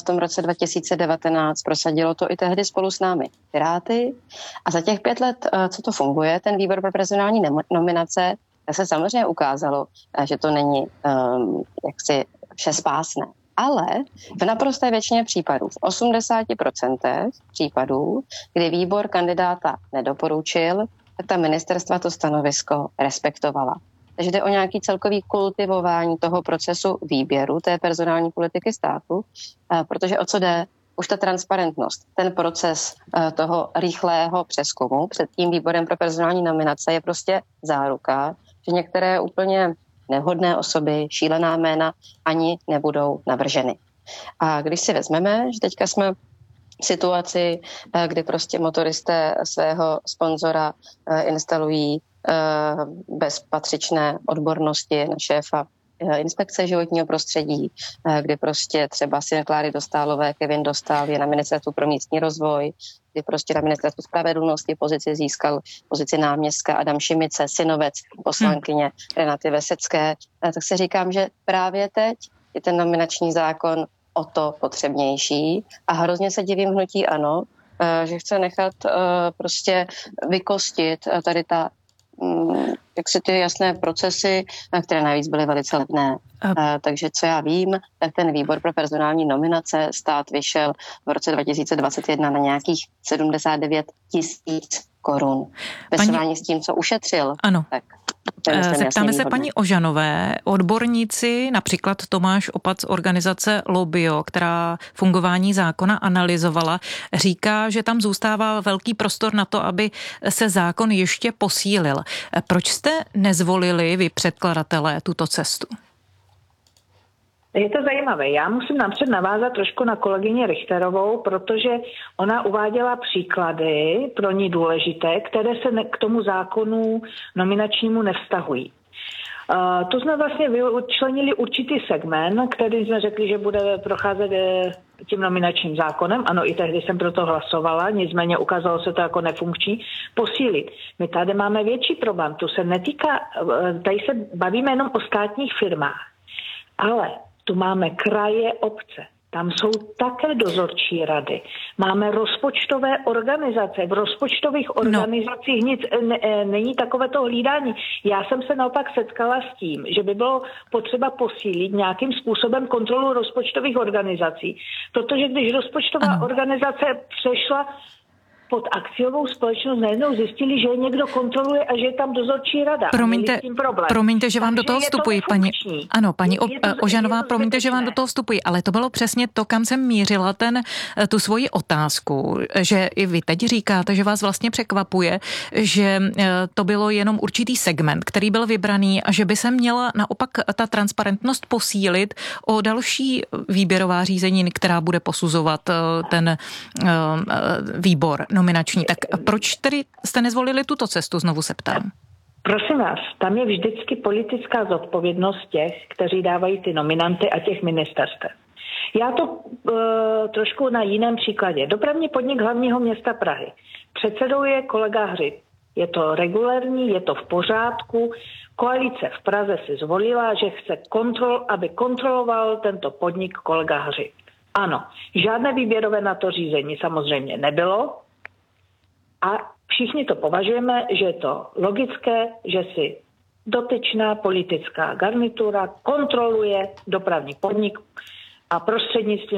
tom roce 2019, prosadilo to i tehdy spolu s námi Piráty a za těch 5 let, co to funguje, ten výbor pro personální nominace, se samozřejmě ukázalo, že to není jaksi všespásné. Ale v naprosté většině případů, v 80% případů, kdy výbor kandidáta nedoporučil, tak ta ministerstva to stanovisko respektovala. Takže jde o nějaký celkový kultivování toho procesu výběru té personální politiky státu, protože o co jde? Už ta transparentnost, ten proces toho rychlého přezkumu před tím výborem pro personální nominace je prostě záruka, že některé úplně nevhodné osoby, šílená jména ani nebudou navrženy. A když si vezmeme, že teďka jsme v situaci, kdy prostě motoristé svého sponzora instalují bez patřičné odbornosti na šéfa inspekce životního prostředí, kdy prostě třeba syn Kláry Dostálové, Kevin Dostál, je na ministerstvu pro místní rozvoj, kdy prostě na ministerstvu spravedlnosti získal pozici náměstka Adam Šimice, synovec poslankyně Renaty Vesecké, tak se říkám, že právě teď je ten nominační zákon o to potřebnější a hrozně se divím hnutí ANO, že chce nechat prostě vykostit tady ta jak si ty jasné procesy, které navíc byly velice levné. Takže co já vím, tak ten výbor pro personální nominace stát vyšel v roce 2021 na nějakých 79 000 korun. Ve srovnání s tím, co ušetřil. Ano. Tak zeptáme se paní Ožanové. Odborníci, například Tomáš Opat z organizace Lobbio, která fungování zákona analyzovala, říká, že tam zůstává velký prostor na to, aby se zákon ještě posílil. Proč jste nezvolili vy předkladatelé tuto cestu? Je to zajímavé. Já musím napřed navázat trošku na kolegyni Richterovou, protože ona uváděla příklady pro ní důležité, které se k tomu zákonu nominačnímu nevztahují. Tu jsme vlastně vyčlenili určitý segment, který jsme řekli, že bude procházet tím nominačním zákonem. Ano, i tehdy jsem pro to hlasovala, nicméně ukázalo se to jako nefunkční. Posílit. My tady máme větší problém. Tu se netýká, tady se bavíme jenom o státních firmách, ale tu máme kraje, obce. Tam jsou také dozorčí rady. Máme rozpočtové organizace. V rozpočtových organizacích nic není takovéto hlídání. Já jsem se naopak setkala s tím, že by bylo potřeba posílit nějakým způsobem kontrolu rozpočtových organizací. Protože když rozpočtová organizace přešla pod akciovou společnost, najednou zjistili, že je někdo kontroluje a že je tam dozorčí rada. Promiňte, že vám do toho vstupuji, paní. Ano, paní Ožanová, promiňte, že vám do toho vstupuji, ale to bylo přesně to, kam jsem mířila tu svoji otázku, že i vy teď říkáte, že vás vlastně překvapuje, že to bylo jenom určitý segment, který byl vybraný a že by se měla naopak ta transparentnost posílit o další výběrová řízení, která bude posuzovat ten výbor nominační. Tak proč tedy jste nezvolili tuto cestu, znovu se ptám? Prosím vás, tam je vždycky politická zodpovědnost těch, kteří dávají ty nominanty a těch ministerstev. Já to trošku na jiném příkladě. Dopravní podnik hlavního města Prahy. Předsedou je kolega Hřib. Je to regulérní, je to v pořádku. Koalice v Praze si zvolila, že chce aby kontroloval tento podnik kolega Hřib. Ano, žádné výběrové na to řízení samozřejmě nebylo a všichni to považujeme, že je to logické, že si dotyčná politická garnitura kontroluje dopravní podnik a prostřednictvím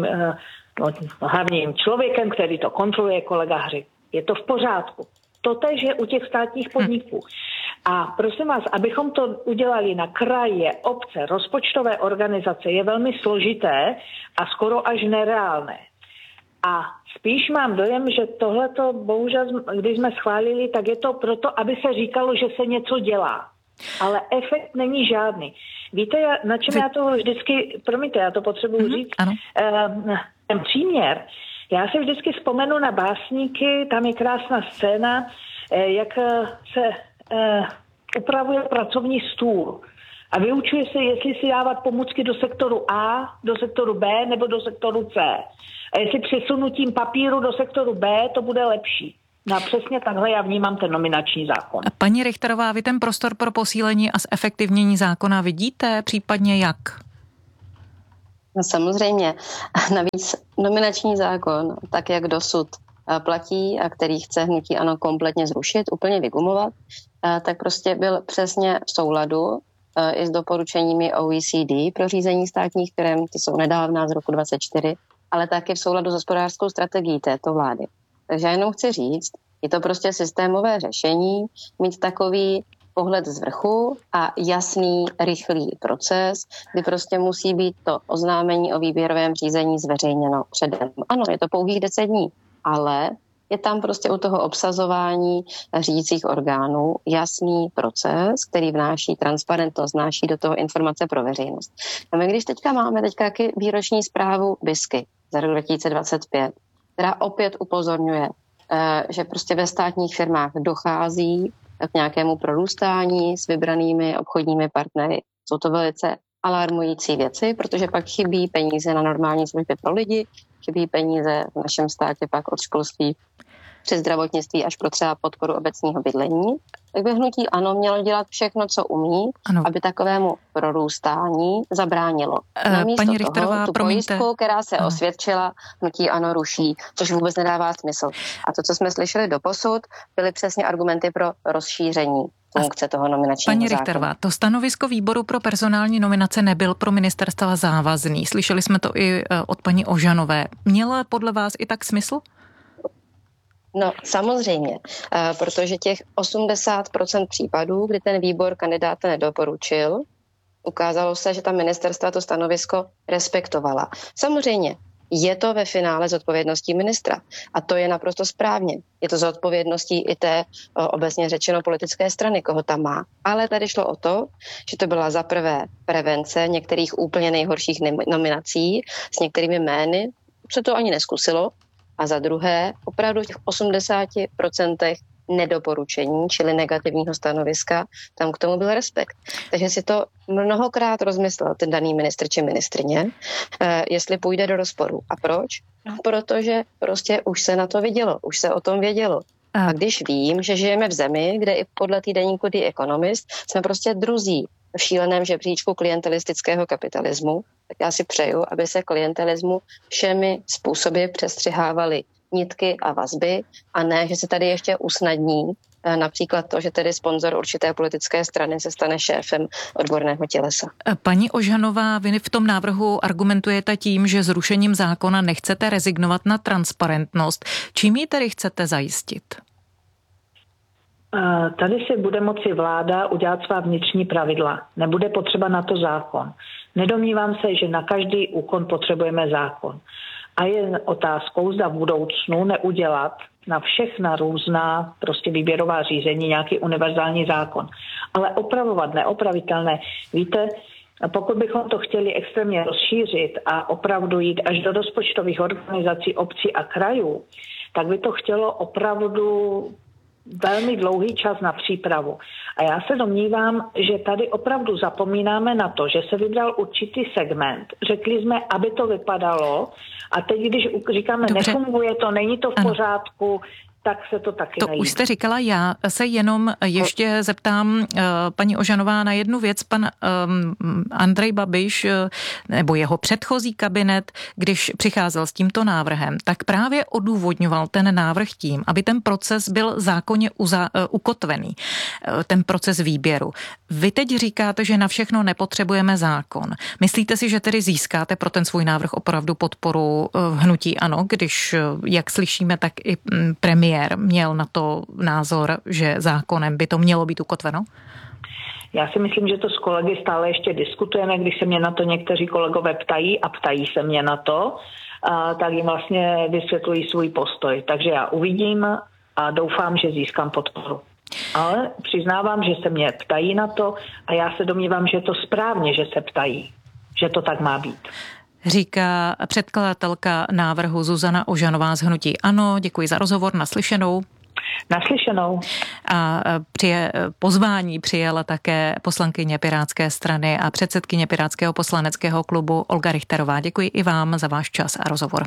hlavním člověkem, který to kontroluje, kolega Hřib. Je to v pořádku. Totéž je u těch státních podniků. A prosím vás, abychom to udělali na kraje, obce, rozpočtové organizace, je velmi složité a skoro až nereálné. A spíš mám dojem, že tohleto, bohužel, když jsme schválili, tak je to proto, aby se říkalo, že se něco dělá. Ale efekt není žádný. Víte, na čem já to vždycky, promiňte, já to potřebuji říct, ten příměr, já se vždycky vzpomenu na básníky, tam je krásná scéna, jak se upravuje pracovní stůl a vyučuje se, jestli si dávat pomůcky do sektoru A, do sektoru B nebo do sektoru C. A jestli přesunutím papíru do sektoru B, to bude lepší. No a přesně takhle já vnímám ten nominační zákon. Paní Richterová, vy ten prostor pro posílení a zefektivnění zákona vidíte, případně jak? No, samozřejmě. Navíc nominační zákon, tak jak dosud platí a který chce hnutí ANO kompletně zrušit, úplně vygumovat, tak prostě byl přesně v souladu i s doporučeními OECD pro řízení státních firem, ty jsou nedávná z roku 2024, ale taky v souladu s hospodářskou strategií této vlády. Takže já jenom chci říct, je to prostě systémové řešení, mít takový pohled z vrchu a jasný, rychlý proces, kdy prostě musí být to oznámení o výběrovém řízení zveřejněno předem. Ano, je to pouhých 10 dní, ale je tam prostě u toho obsazování řídících orgánů jasný proces, který vnáší transparentnost, vnáší do toho informace pro veřejnost. A my když máme taky výroční zprávu BISky za rok 2025, která opět upozorňuje, že prostě ve státních firmách dochází k nějakému prorůstání s vybranými obchodními partnery. Jsou to velice alarmující věci, protože pak chybí peníze na normální služby pro lidi, chybí peníze v našem státě pak od školství přes zdravotnictví až pro třeba podporu obecního bydlení. Tak by hnutí ANO mělo dělat všechno, co umí, aby takovému prorůstání zabránilo. Namísto paní Richterová, toho, tu pojistku, která se osvědčila, hnutí ANO ruší, což vůbec nedává smysl. A to, co jsme slyšeli doposud, byly přesně argumenty pro rozšíření funkce toho nominačního Paní zákona. Richterová, to stanovisko výboru pro personální nominace nebyl pro ministerstva závazný. Slyšeli jsme to i od paní Ožanové. Měla podle vás i tak smysl? No samozřejmě, protože těch 80% případů, kdy ten výbor kandidáta nedoporučil, ukázalo se, že ta ministerstva to stanovisko respektovala. Samozřejmě je to ve finále zodpovědností ministra a to je naprosto správně. Je to zodpovědností i té obecně řečeno politické strany, koho tam má. Ale tady šlo o to, že to byla za prvé prevence některých úplně nejhorších nominací s některými jmény, se to ani neskusilo, a za druhé opravdu v těch 80% nedoporučení, čili negativního stanoviska, tam k tomu byl respekt. Takže si to mnohokrát rozmyslel ten daný ministr či ministryně, jestli půjde do rozporu. A proč? No, protože prostě už se na to vidělo, už se o tom vědělo. A když vím, že žijeme v zemi, kde i podle týdeníku The Economist jsme prostě druzí v šíleném žebříčku klientelistického kapitalismu, tak já si přeju, aby se klientelismu všemi způsoby přestřihávaly nitky a vazby a ne, že se tady ještě usnadní například to, že tedy sponzor určité politické strany se stane šéfem odborného tělesa. Paní Ožanová, vy v tom návrhu argumentujete tím, že zrušením zákona nechcete rezignovat na transparentnost. Čím ji tedy chcete zajistit? Tady si bude moci vláda udělat svá vnitřní pravidla. Nebude potřeba na to zákon. Nedomnívám se, že na každý úkon potřebujeme zákon. A je otázkou, zda v budoucnu neudělat na všechna různá prostě výběrová řízení nějaký univerzální zákon. Ale opravovat neopravitelné. Víte, pokud bychom to chtěli extrémně rozšířit a opravdu jít až do rozpočtových organizací obcí a krajů, tak by to chtělo opravdu velmi dlouhý čas na přípravu. A já se domnívám, že tady opravdu zapomínáme na to, že se vybral určitý segment. Řekli jsme, aby to vypadalo a teď, když říkáme, dobře, nefunguje to, není to v pořádku, tak se to taky nejde. To už jste říkala, já se jenom ještě zeptám paní Ožanová na jednu věc. Pan Andrej Babiš nebo jeho předchozí kabinet, když přicházel s tímto návrhem, tak právě odůvodňoval ten návrh tím, aby ten proces byl zákonně ukotvený, ten proces výběru. Vy teď říkáte, že na všechno nepotřebujeme zákon. Myslíte si, že tedy získáte pro ten svůj návrh opravdu podporu hnutí ANO, když, jak slyšíme, tak i premiér měl na to názor, že zákonem by to mělo být ukotveno? Já si myslím, že to s kolegy stále ještě diskutujeme, když se mě na to někteří kolegové ptají a ptají se mě na to, tak jim vlastně vysvětlují svůj postoj. Takže já uvidím a doufám, že získám podporu. Ale přiznávám, že se mě ptají na to a já se domnívám, že je to správně, že se ptají, že to tak má být. Říká předkladatelka návrhu Zuzana Ožanová z hnutí ANO. Děkuji za rozhovor, naslyšenou. Naslyšenou. A pozvání přijala také poslankyně Pirátské strany a předsedkyně Pirátského poslaneckého klubu Olga Richterová. Děkuji i vám za váš čas a rozhovor.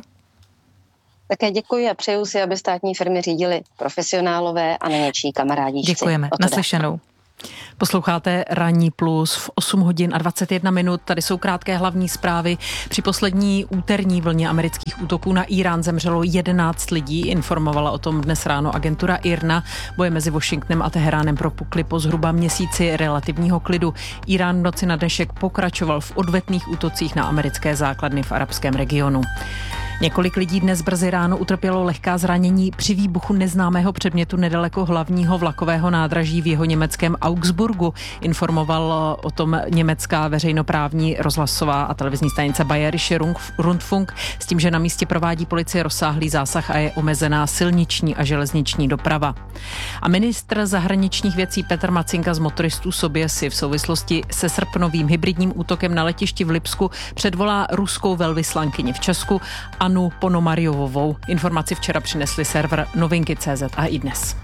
Také děkuji a přeju si, aby státní firmy řídili profesionálové a ne něčí kamarádičci. Děkujeme. Naslyšenou. Posloucháte Ranní plus v 8 hodin a 21 minut. Tady jsou krátké hlavní zprávy. Při poslední úterní vlně amerických útoků na Irán zemřelo 11 lidí. Informovala o tom dnes ráno agentura IRNA. Boje mezi Washingtonem a Teheránem propukly po zhruba měsíci relativního klidu. Irán v noci na dnešek pokračoval v odvetných útocích na americké základny v arabském regionu. Několik lidí dnes brzy ráno utrpělo lehká zranění při výbuchu neznámého předmětu nedaleko hlavního vlakového nádraží v jihoněmeckém Augsburgu. Informoval o tom německá veřejnoprávní rozhlasová a televizní stanice Bayerische Rundfunk s tím, že na místě provádí policie rozsáhlý zásah a je omezená silniční a železniční doprava. A ministr zahraničních věcí Petr Macinka z motoristů sobě si v souvislosti se srpnovým hybridním útokem na letišti v Lipsku předvolá ruskou velvyslankyni v Česku Annu Ponomarjovovou. Informaci včera přinesli server Novinky.cz a iDnes.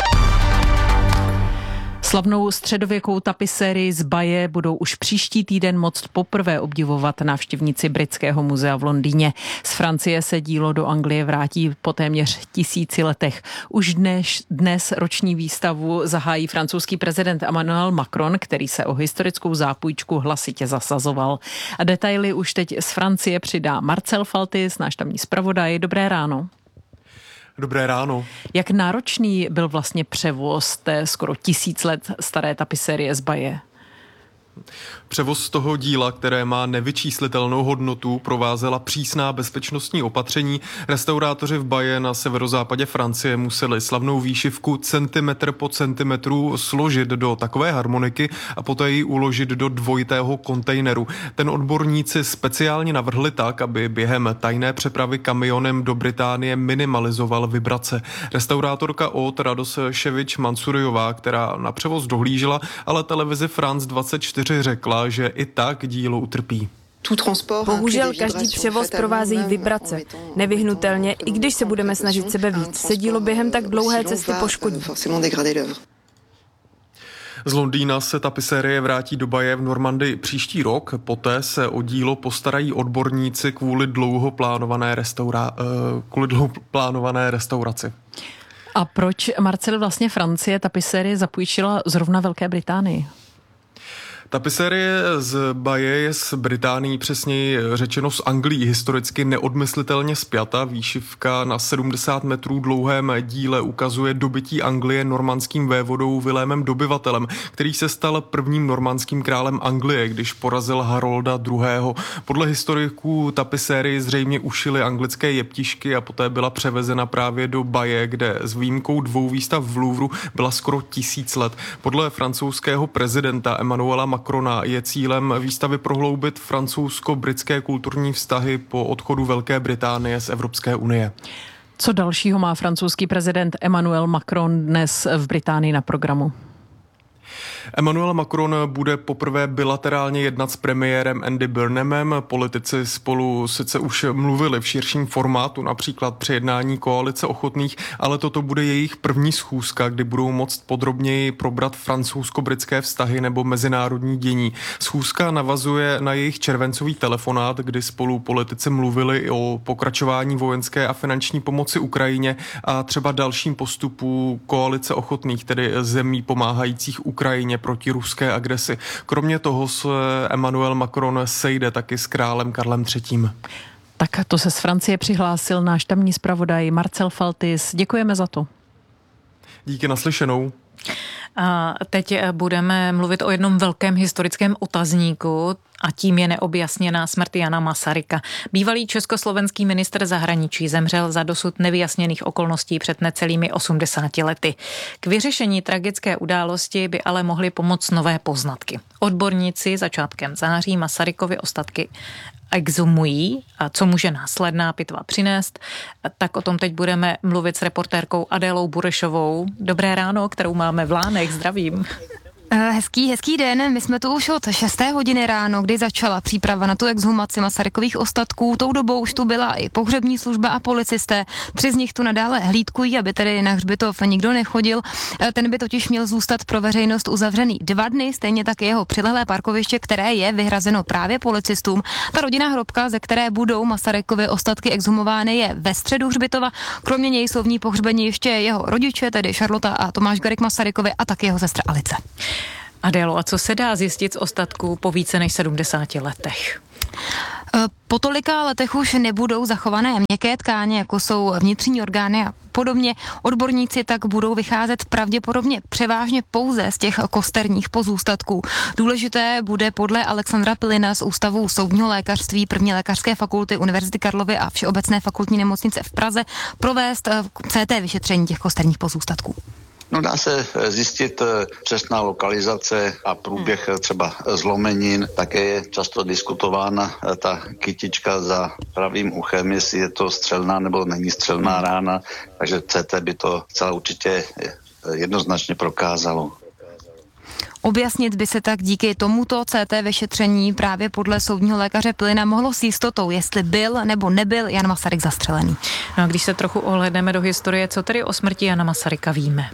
Slavnou středověkou tapisérii z Baye budou už příští týden moct poprvé obdivovat návštěvníci Britského muzea v Londýně. Z Francie se dílo do Anglie vrátí po téměř 1000 letech. Už dnes roční výstavu zahájí francouzský prezident Emmanuel Macron, který se o historickou zápůjčku hlasitě zasazoval. A detaily už teď z Francie přidá Marcel Faltis, náš tamní zpravodaj. Dobré ráno. Dobré ráno. Jak náročný byl vlastně převoz té skoro 1000 let staré tapisérie z Baye? Převoz toho díla, které má nevyčíslitelnou hodnotu, provázela přísná bezpečnostní opatření. Restaurátoři v Baye na severozápadě Francie museli slavnou výšivku centimetr po centimetru složit do takové harmoniky a poté ji uložit do dvojitého kontejneru. Ten odborníci speciálně navrhli tak, aby během tajné přepravy kamionem do Británie minimalizoval vibrace. Restaurátorka Haute Radoševič Mansurijová, která na převoz dohlížela, ale televizi France 24 řekla, že i tak dílo utrpí. Bohužel každý převoz provázejí vibrace. Nevyhnutelně, i když se budeme snažit sebe víc, se dílo během tak dlouhé cesty poškodí. Z Londýna se tapisérie vrátí do Baye v Normandii příští rok, poté se o dílo postarají odborníci kvůli dlouho plánované restauraci. A proč, Marcel, vlastně Francie tapisérie zapůjčila zrovna Velké Británii? Tapisérie z Baye je s Británií, přesněji řečeno s Anglií, historicky neodmyslitelně spjata. Výšivka na 70 metrů dlouhém díle ukazuje dobytí Anglie normandským vévodou Vilémem Dobyvatelem, který se stal prvním normandským králem Anglie, když porazil Harolda II. Podle historiků tapisérii zřejmě ušily anglické jeptišky a poté byla převezena právě do Baye, kde s výjimkou 2 výstav v Louvru byla skoro 1000 let. Podle francouzského prezidenta Emmanuela Macrona je cílem výstavy prohloubit francouzsko-britské kulturní vztahy po odchodu Velké Británie z Evropské unie. Co dalšího má francouzský prezident Emmanuel Macron dnes v Británii na programu? Emmanuel Macron bude poprvé bilaterálně jednat s premiérem Andy Burnhamem. Politici spolu sice už mluvili v širším formátu, například při jednání koalice ochotných, ale toto bude jejich první schůzka, kdy budou moct podrobněji probrat francouzsko-britské vztahy nebo mezinárodní dění. Schůzka navazuje na jejich červencový telefonát, kdy spolu politici mluvili i o pokračování vojenské a finanční pomoci Ukrajině a třeba dalším postupu koalice ochotných, tedy zemí pomáhajících Ukrajině proti ruské agresi. Kromě toho se Emmanuel Macron sejde taky s králem Karlem III. Tak to se z Francie přihlásil náš tamní zpravodaj Marcel Faltis. Děkujeme za to. Díky, naslyšenou. A teď budeme mluvit o jednom velkém historickém otazníku a tím je neobjasněná smrt Jana Masaryka. Bývalý československý ministr zahraničí zemřel za dosud nevyjasněných okolností před necelými 80 lety. K vyřešení tragické události by ale mohly pomoct nové poznatky. Odborníci začátkem září Masarykovy ostatky exhumují a co může následná pitva přinést, tak o tom teď budeme mluvit s reportérkou Adélou Burešovou. Dobré ráno, kterou máme v Lánech, zdravím. Hezký den, my jsme tu už od 6. hodiny ráno, kdy začala příprava na tu exhumaci Masarykových ostatků. Tou dobou už tu byla i pohřební služba a policisté. 3 z nich tu nadále hlídkují, aby tedy na hřbitov nikdo nechodil. Ten by totiž měl zůstat pro veřejnost uzavřený 2 dny, stejně tak jeho přilehlé parkoviště, které je vyhrazeno právě policistům. Ta rodinná hrobka, ze které budou Masarykovy ostatky exhumovány, je ve středu hřbitova. Kromě něj jsou v ní pohřbeni ještě jeho rodiče, tedy Šarlota a Tomáš Garrigue Masarykovi a taky jeho sestra Alice. Adélo, a co se dá zjistit z ostatků po více než 70 letech? Po tolika letech už nebudou zachované měkké tkáně, jako jsou vnitřní orgány a podobně. Odborníci tak budou vycházet pravděpodobně převážně pouze z těch kosterních pozůstatků. Důležité bude podle Alexandra Pilina z Ústavu soudního lékařství první lékařské fakulty Univerzity Karlovy a Všeobecné fakultní nemocnice v Praze provést CT vyšetření těch kosterních pozůstatků. No, dá se zjistit přesná lokalizace a průběh třeba zlomenin. Také je často diskutována ta kytička za pravým uchem, jestli je to střelná nebo není střelná rána, takže CT by to celá určitě jednoznačně prokázalo. Objasnit by se tak díky tomuto CT vyšetření právě podle soudního lékaře Pilina mohlo s jistotou, jestli byl nebo nebyl Jan Masaryk zastřelený. No a když se trochu ohlédneme do historie, co tedy o smrti Jana Masaryka víme?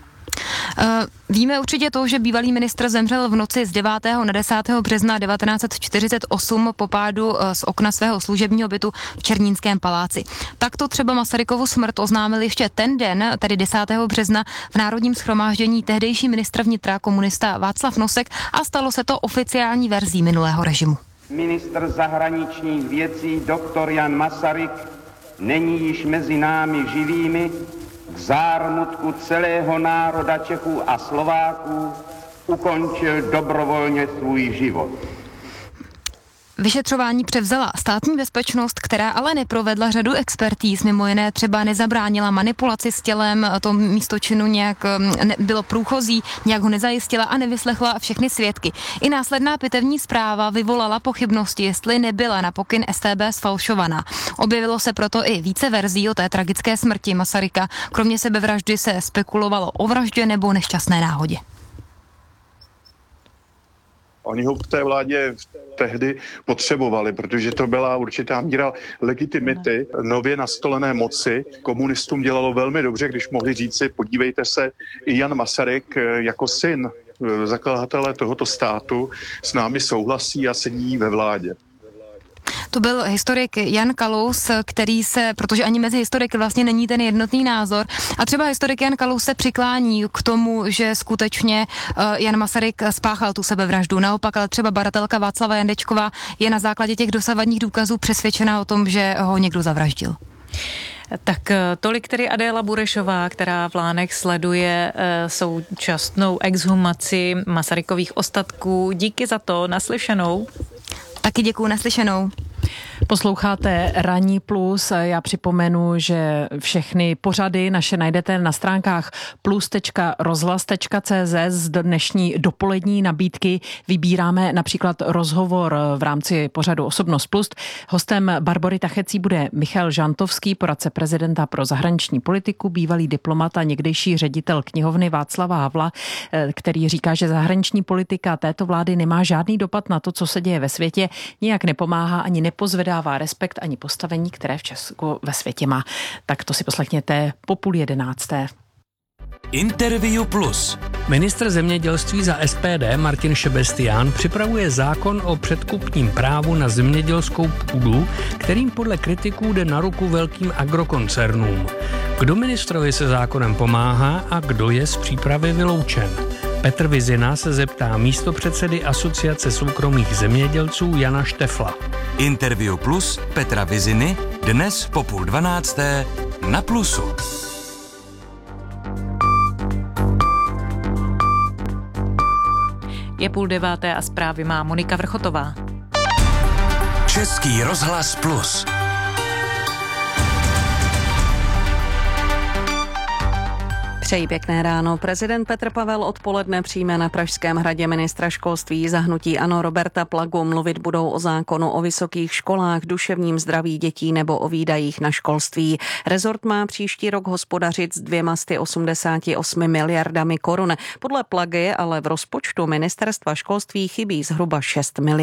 Víme určitě to, že bývalý ministr zemřel v noci z 9. na 10. března 1948 po pádu z okna svého služebního bytu v Černínském paláci. Takto třeba Masarykovu smrt oznámil ještě ten den, tedy 10. března, v Národním shromáždění tehdejší ministr vnitra komunista Václav Nosek a stalo se to oficiální verzí minulého režimu. Ministr zahraničních věcí doktor Jan Masaryk není již mezi námi živými. K zármutku celého národa Čechů a Slováků ukončil dobrovolně svůj život. Vyšetřování převzala státní bezpečnost, která ale neprovedla řadu expertíz, mimo jiné třeba nezabránila manipulaci s tělem, to místo činu nějak bylo průchozí, nějak ho nezajistila a nevyslechla všechny svědky. I následná pitevní zpráva vyvolala pochybnosti, jestli nebyla na pokyn StB sfalšovaná. Objevilo se proto i více verzí o té tragické smrti Masaryka. Kromě sebevraždy se spekulovalo o vraždě nebo nešťastné náhodě. Oni ho v té vládě tehdy potřebovali, protože to byla určitá míra legitimity nově nastolené moci. Komunistům dělalo velmi dobře, když mohli říci, podívejte se, i Jan Masaryk jako syn zakladatele tohoto státu s námi souhlasí a sedí ve vládě. To byl historik Jan Kalous, který se, protože ani mezi historiky vlastně není ten jednotný názor, a třeba historik Jan Kalous se přiklání k tomu, že skutečně Jan Masaryk spáchal tu sebevraždu. Naopak, ale třeba badatelka Václava Jandečková je na základě těch dosavadních důkazů přesvědčena o tom, že ho někdo zavraždil. Tak tolik tedy Adéla Burešová, která v Lánech sleduje současnou exhumaci Masarykových ostatků. Díky za to, naslyšenou. Taky děkuju, naslyšenou. Posloucháte Ranní plus. Já připomenu, že všechny pořady naše najdete na stránkách plus.rozhlas.cz. Z dnešní dopolední nabídky vybíráme například rozhovor v rámci pořadu Osobnost plus. Hostem Barbory Tachecí bude Michal Žantovský, poradce prezidenta pro zahraniční politiku, bývalý diplomat a někdejší ředitel knihovny Václava Havla, který říká, že zahraniční politika této vlády nemá žádný dopad na to, co se děje ve světě, nijak nepomáhá ani nepozvedává respekt ani postavení, které v Česku ve světě má. Tak to si poslechněte po 10:30. Interview Plus. Ministr zemědělství za SPD Martin Šebestián připravuje zákon o předkupním právu na zemědělskou půdu, kterým podle kritiků jde na ruku velkým agrokoncernům. Kdo ministrovi se zákonem pomáhá a kdo je z přípravy vyloučen? Petr Vizina se zeptá místopředsedy Asociace soukromých zemědělců Jana Štefla. Interview Plus Petra Viziny dnes po 11:30 na Plusu. Je 8:30 a zprávy má Monika Vrchotová. Český rozhlas Plus. Přeji pěkné ráno. Prezident Petr Pavel odpoledne přijme na Pražském hradě ministra školství za hnutí ANO Roberta Plagu. Mluvit budou o zákonu o vysokých školách, duševním zdraví dětí nebo o výdajích na školství. Rezort má příští rok hospodařit s 288 miliardami korun. Podle Plagy ale v rozpočtu ministerstva školství chybí zhruba 6 miliard.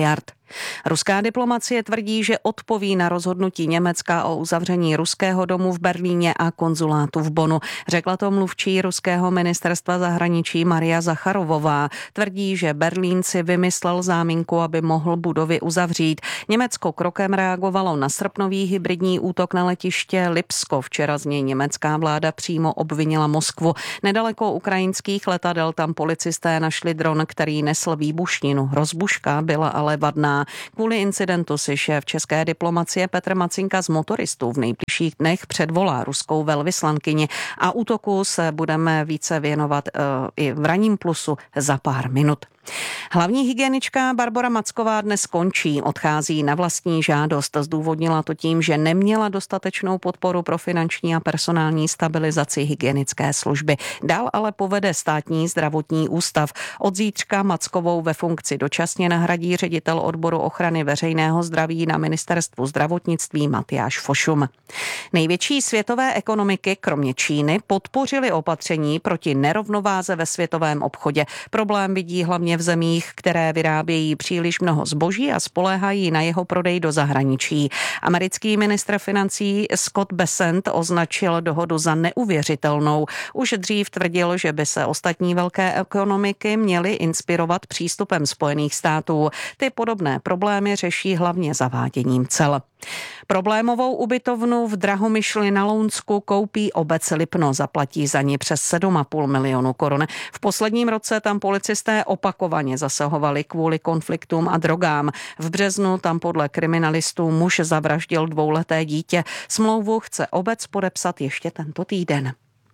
Ruská diplomacie tvrdí, že odpoví na rozhodnutí Německa o uzavření ruského domu v Berlíně a konzulátu v Bonnu. Řekla to mluvčí ruského ministerstva zahraničí Maria Zacharovová. Tvrdí, že Berlín si vymyslel záminku, aby mohl budovy uzavřít. Německo krokem reagovalo na srpnový hybridní útok na letiště Lipsko. Včera z něj německá vláda přímo obvinila Moskvu. Nedaleko ukrajinských letadel tam policisté našli dron, který nesl výbušninu. Rozbuška byla ale vadná. Kvůli incidentu si šéf české diplomacie Petr Macinka z motoristů v nejbližších dnech předvolá ruskou velvyslankyni a útoku se budeme více věnovat i v Ranním plusu za pár minut. Hlavní hygienička Barbora Macková dnes končí, odchází na vlastní žádost. Zdůvodnila to tím, že neměla dostatečnou podporu pro finanční a personální stabilizaci hygienické služby. Dál ale povede Státní zdravotní ústav. Od zítřka Mackovou ve funkci dočasně nahradí ředitel odboru ochrany veřejného zdraví na ministerstvu zdravotnictví Matyáš Fošum. Největší světové ekonomiky, kromě Číny, podpořily opatření proti nerovnováze ve světovém obchodě. Problém vidí hlavně v zemích, které vyrábějí příliš mnoho zboží a spoléhají na jeho prodej do zahraničí. Americký ministr financí Scott Bessent označil dohodu za neuvěřitelnou. Už dřív tvrdil, že by se ostatní velké ekonomiky měly inspirovat přístupem Spojených států. Ty podobné problémy řeší hlavně zaváděním cel. Problémovou ubytovnu v Drahomyšli na Lounsku koupí obec Lipno, zaplatí za ní přes 7,5 milionu korun. V posledním roce tam policisté opakovaně zasahovali kvůli konfliktům a drogám. V březnu tam podle kriminalistů muž zavraždil 2leté dítě. Smlouvu chce obec podepsat ještě tento týden.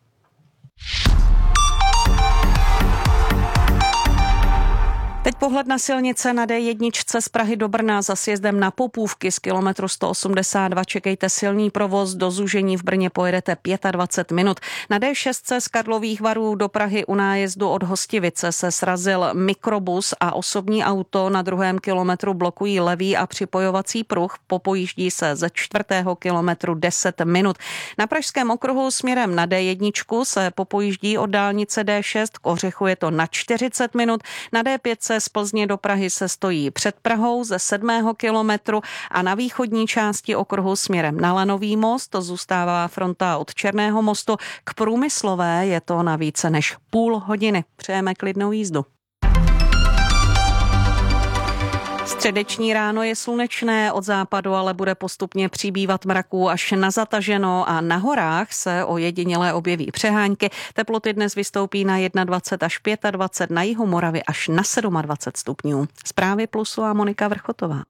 Teď pohled na silnice na D1 z Prahy do Brna za sjezdem na Popůvky z kilometru 182. Čekejte silný provoz, do zúžení v Brně pojedete 25 minut. Na D6 z Karlových Varů do Prahy u nájezdu od Hostivice se srazil mikrobus a osobní auto. Na 2. kilometru blokují levý a připojovací pruh. Popojíždí se ze 4. kilometru 10 minut. Na Pražském okruhu směrem na D1 se popojíždí od dálnice D6. K Ořechu je to na 40 minut. Na D5 z Plzně do Prahy se stojí před Prahou ze 7. kilometru a na východní části okruhu směrem na Lanový most to zůstává fronta od Černého mostu. K Průmyslové je to na více než půl hodiny. Přejeme klidnou jízdu. Středeční ráno je slunečné, od západu ale bude postupně přibývat mraků až na zataženo a na horách se ojediněle objeví přehánky. Teploty dnes vystoupí na 21 až 25, na jihu Moravy až na 27 stupňů. Zprávy Plusu a Monika Vrchotová.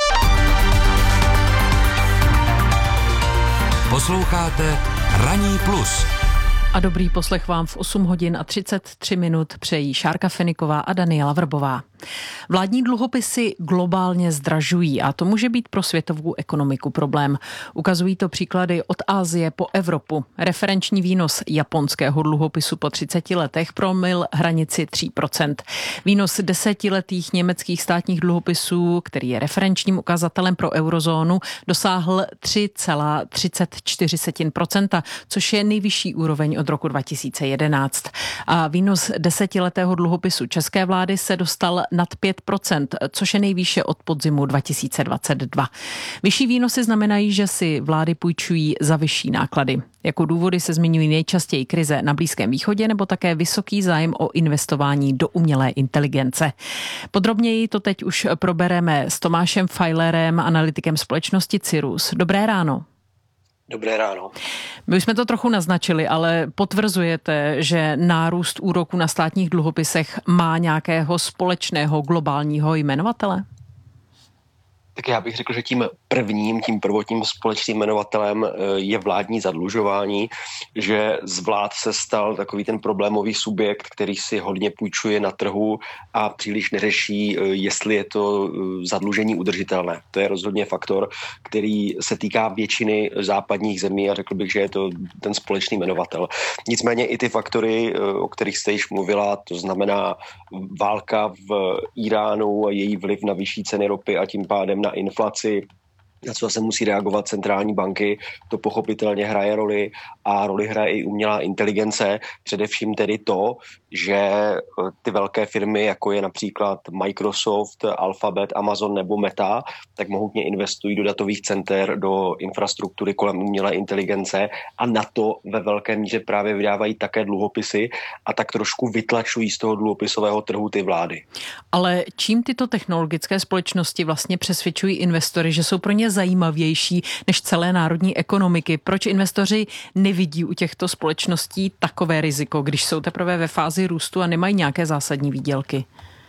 Posloucháte Ranní plus. A dobrý poslech vám v 8 hodin a 33 minut přejí Šárka Feniková a Daniela Vrbová. Vládní dluhopisy globálně zdražují a to může být pro světovou ekonomiku problém. Ukazují to příklady od Asie po Evropu. Referenční výnos japonského dluhopisu po 30 letech promyl hranici 3%. Výnos 10letých německých státních dluhopisů, který je referenčním ukazatelem pro eurozónu, dosáhl 3,34%, což je nejvyšší úroveň od roku 2011. A výnos 10letého dluhopisu české vlády se dostal nad 5%, což je nejvýše od podzimu 2022. Vyšší výnosy znamenají, že si vlády půjčují za vyšší náklady. Jako důvody se zmiňují nejčastěji krize na Blízkém východě nebo také vysoký zájem o investování do umělé inteligence. Podrobněji to teď už probereme s Tomášem Fajlerem, analytikem společnosti Cirrus. Dobré ráno. Dobré ráno. My už jsme to trochu naznačili, ale potvrzujete, že nárůst úroku na státních dluhopisech má nějakého společného globálního jmenovatele? Tak já bych řekl, že tím prvotním společným jmenovatelem je vládní zadlužování, že z vlád se stal takový ten problémový subjekt, který si hodně půjčuje na trhu a příliš neřeší, jestli je to zadlužení udržitelné. To je rozhodně faktor, který se týká většiny západních zemí a řekl bych, že je to ten společný jmenovatel. Nicméně i ty faktory, o kterých jste již mluvila, to znamená válka v Iránu a její vliv na vyšší ceny ropy a tím pádem na inflaci, na co se musí reagovat centrální banky, to pochopitelně hraje roli a roli hraje i umělá inteligence, především tedy to, že ty velké firmy, jako je například Microsoft, Alphabet, Amazon nebo Meta, tak mohutně investují do datových center, do infrastruktury kolem umělé inteligence a na to ve velké míře právě vydávají také dluhopisy a tak trošku vytlačují z toho dluhopisového trhu ty vlády. Ale čím tyto technologické společnosti vlastně přesvědčují investory, že jsou pro ně zajímavější než celé národní ekonomiky? Proč investoři nevidí u těchto společností takové riziko, když jsou teprve ve fázi růstu a nemají nějaké zásadní výdělky?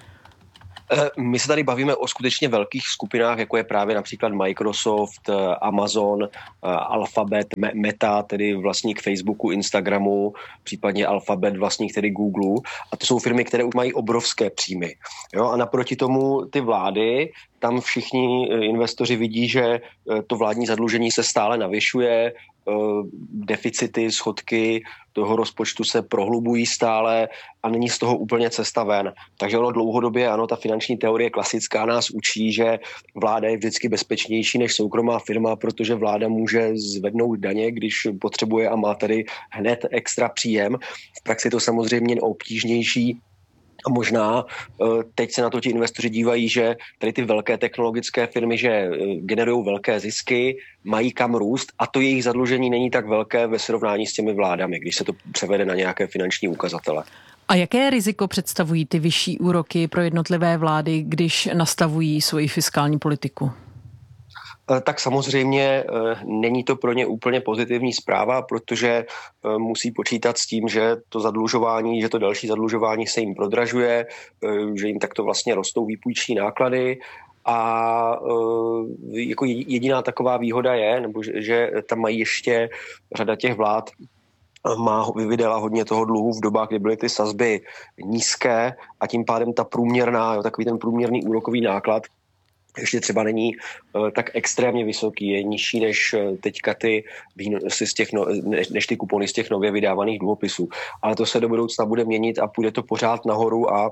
My se tady bavíme o skutečně velkých skupinách, jako je právě například Microsoft, Amazon, Alphabet, Meta, tedy vlastník Facebooku, Instagramu, případně Alphabet, vlastník tedy Google. A to jsou firmy, které už mají obrovské příjmy. Jo? A naproti tomu ty vlády, tam všichni investoři vidí, že to vládní zadlužení se stále navyšuje, deficity, schodky toho rozpočtu se prohlubují stále a není z toho úplně cesta ven. Takže ono dlouhodobě, ano, ta finanční teorie klasická nás učí, že vláda je vždycky bezpečnější než soukromá firma, protože vláda může zvednout daně, když potřebuje a má tady hned extra příjem. V praxi to samozřejmě obtížnější. A možná teď se na to ti investoři dívají, že tady ty velké technologické firmy, že generují velké zisky, mají kam růst a to jejich zadlužení není tak velké ve srovnání s těmi vládami, když se to převede na nějaké finanční ukazatele. A jaké riziko představují ty vyšší úroky pro jednotlivé vlády, když nastavují svoji fiskální politiku? Tak samozřejmě není to pro ně úplně pozitivní zpráva, protože musí počítat s tím, že to zadlužování, že to další zadlužování se jim prodražuje, že jim takto vlastně rostou výpůjční náklady a jako jediná taková výhoda je, nebo že tam mají ještě řada těch vlád, vydala hodně toho dluhu v dobách, kdy byly ty sazby nízké a tím pádem ta průměrná, takový ten průměrný úrokový náklad ještě třeba není tak extrémně vysoký, je nižší než teďka ty výnosy než ty kupony z těch nově vydávaných dluhopisů. Ale to se do budoucna bude měnit a půjde to pořád nahoru a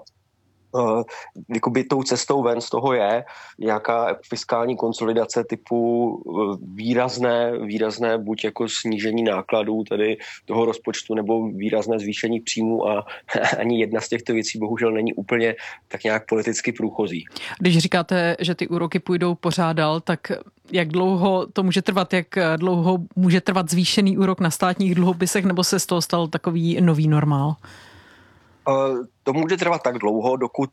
jakoby tou cestou ven z toho je nějaká fiskální konsolidace typu výrazné buď jako snížení nákladů tedy toho rozpočtu nebo výrazné zvýšení příjmů a ani jedna z těchto věcí bohužel není úplně tak nějak politicky průchozí. Když říkáte, že ty úroky půjdou pořád dál, tak jak dlouho to může trvat, jak dlouho může trvat zvýšený úrok na státních dluhopisech, nebo se z toho stal takový nový normál? To může trvat tak dlouho, dokud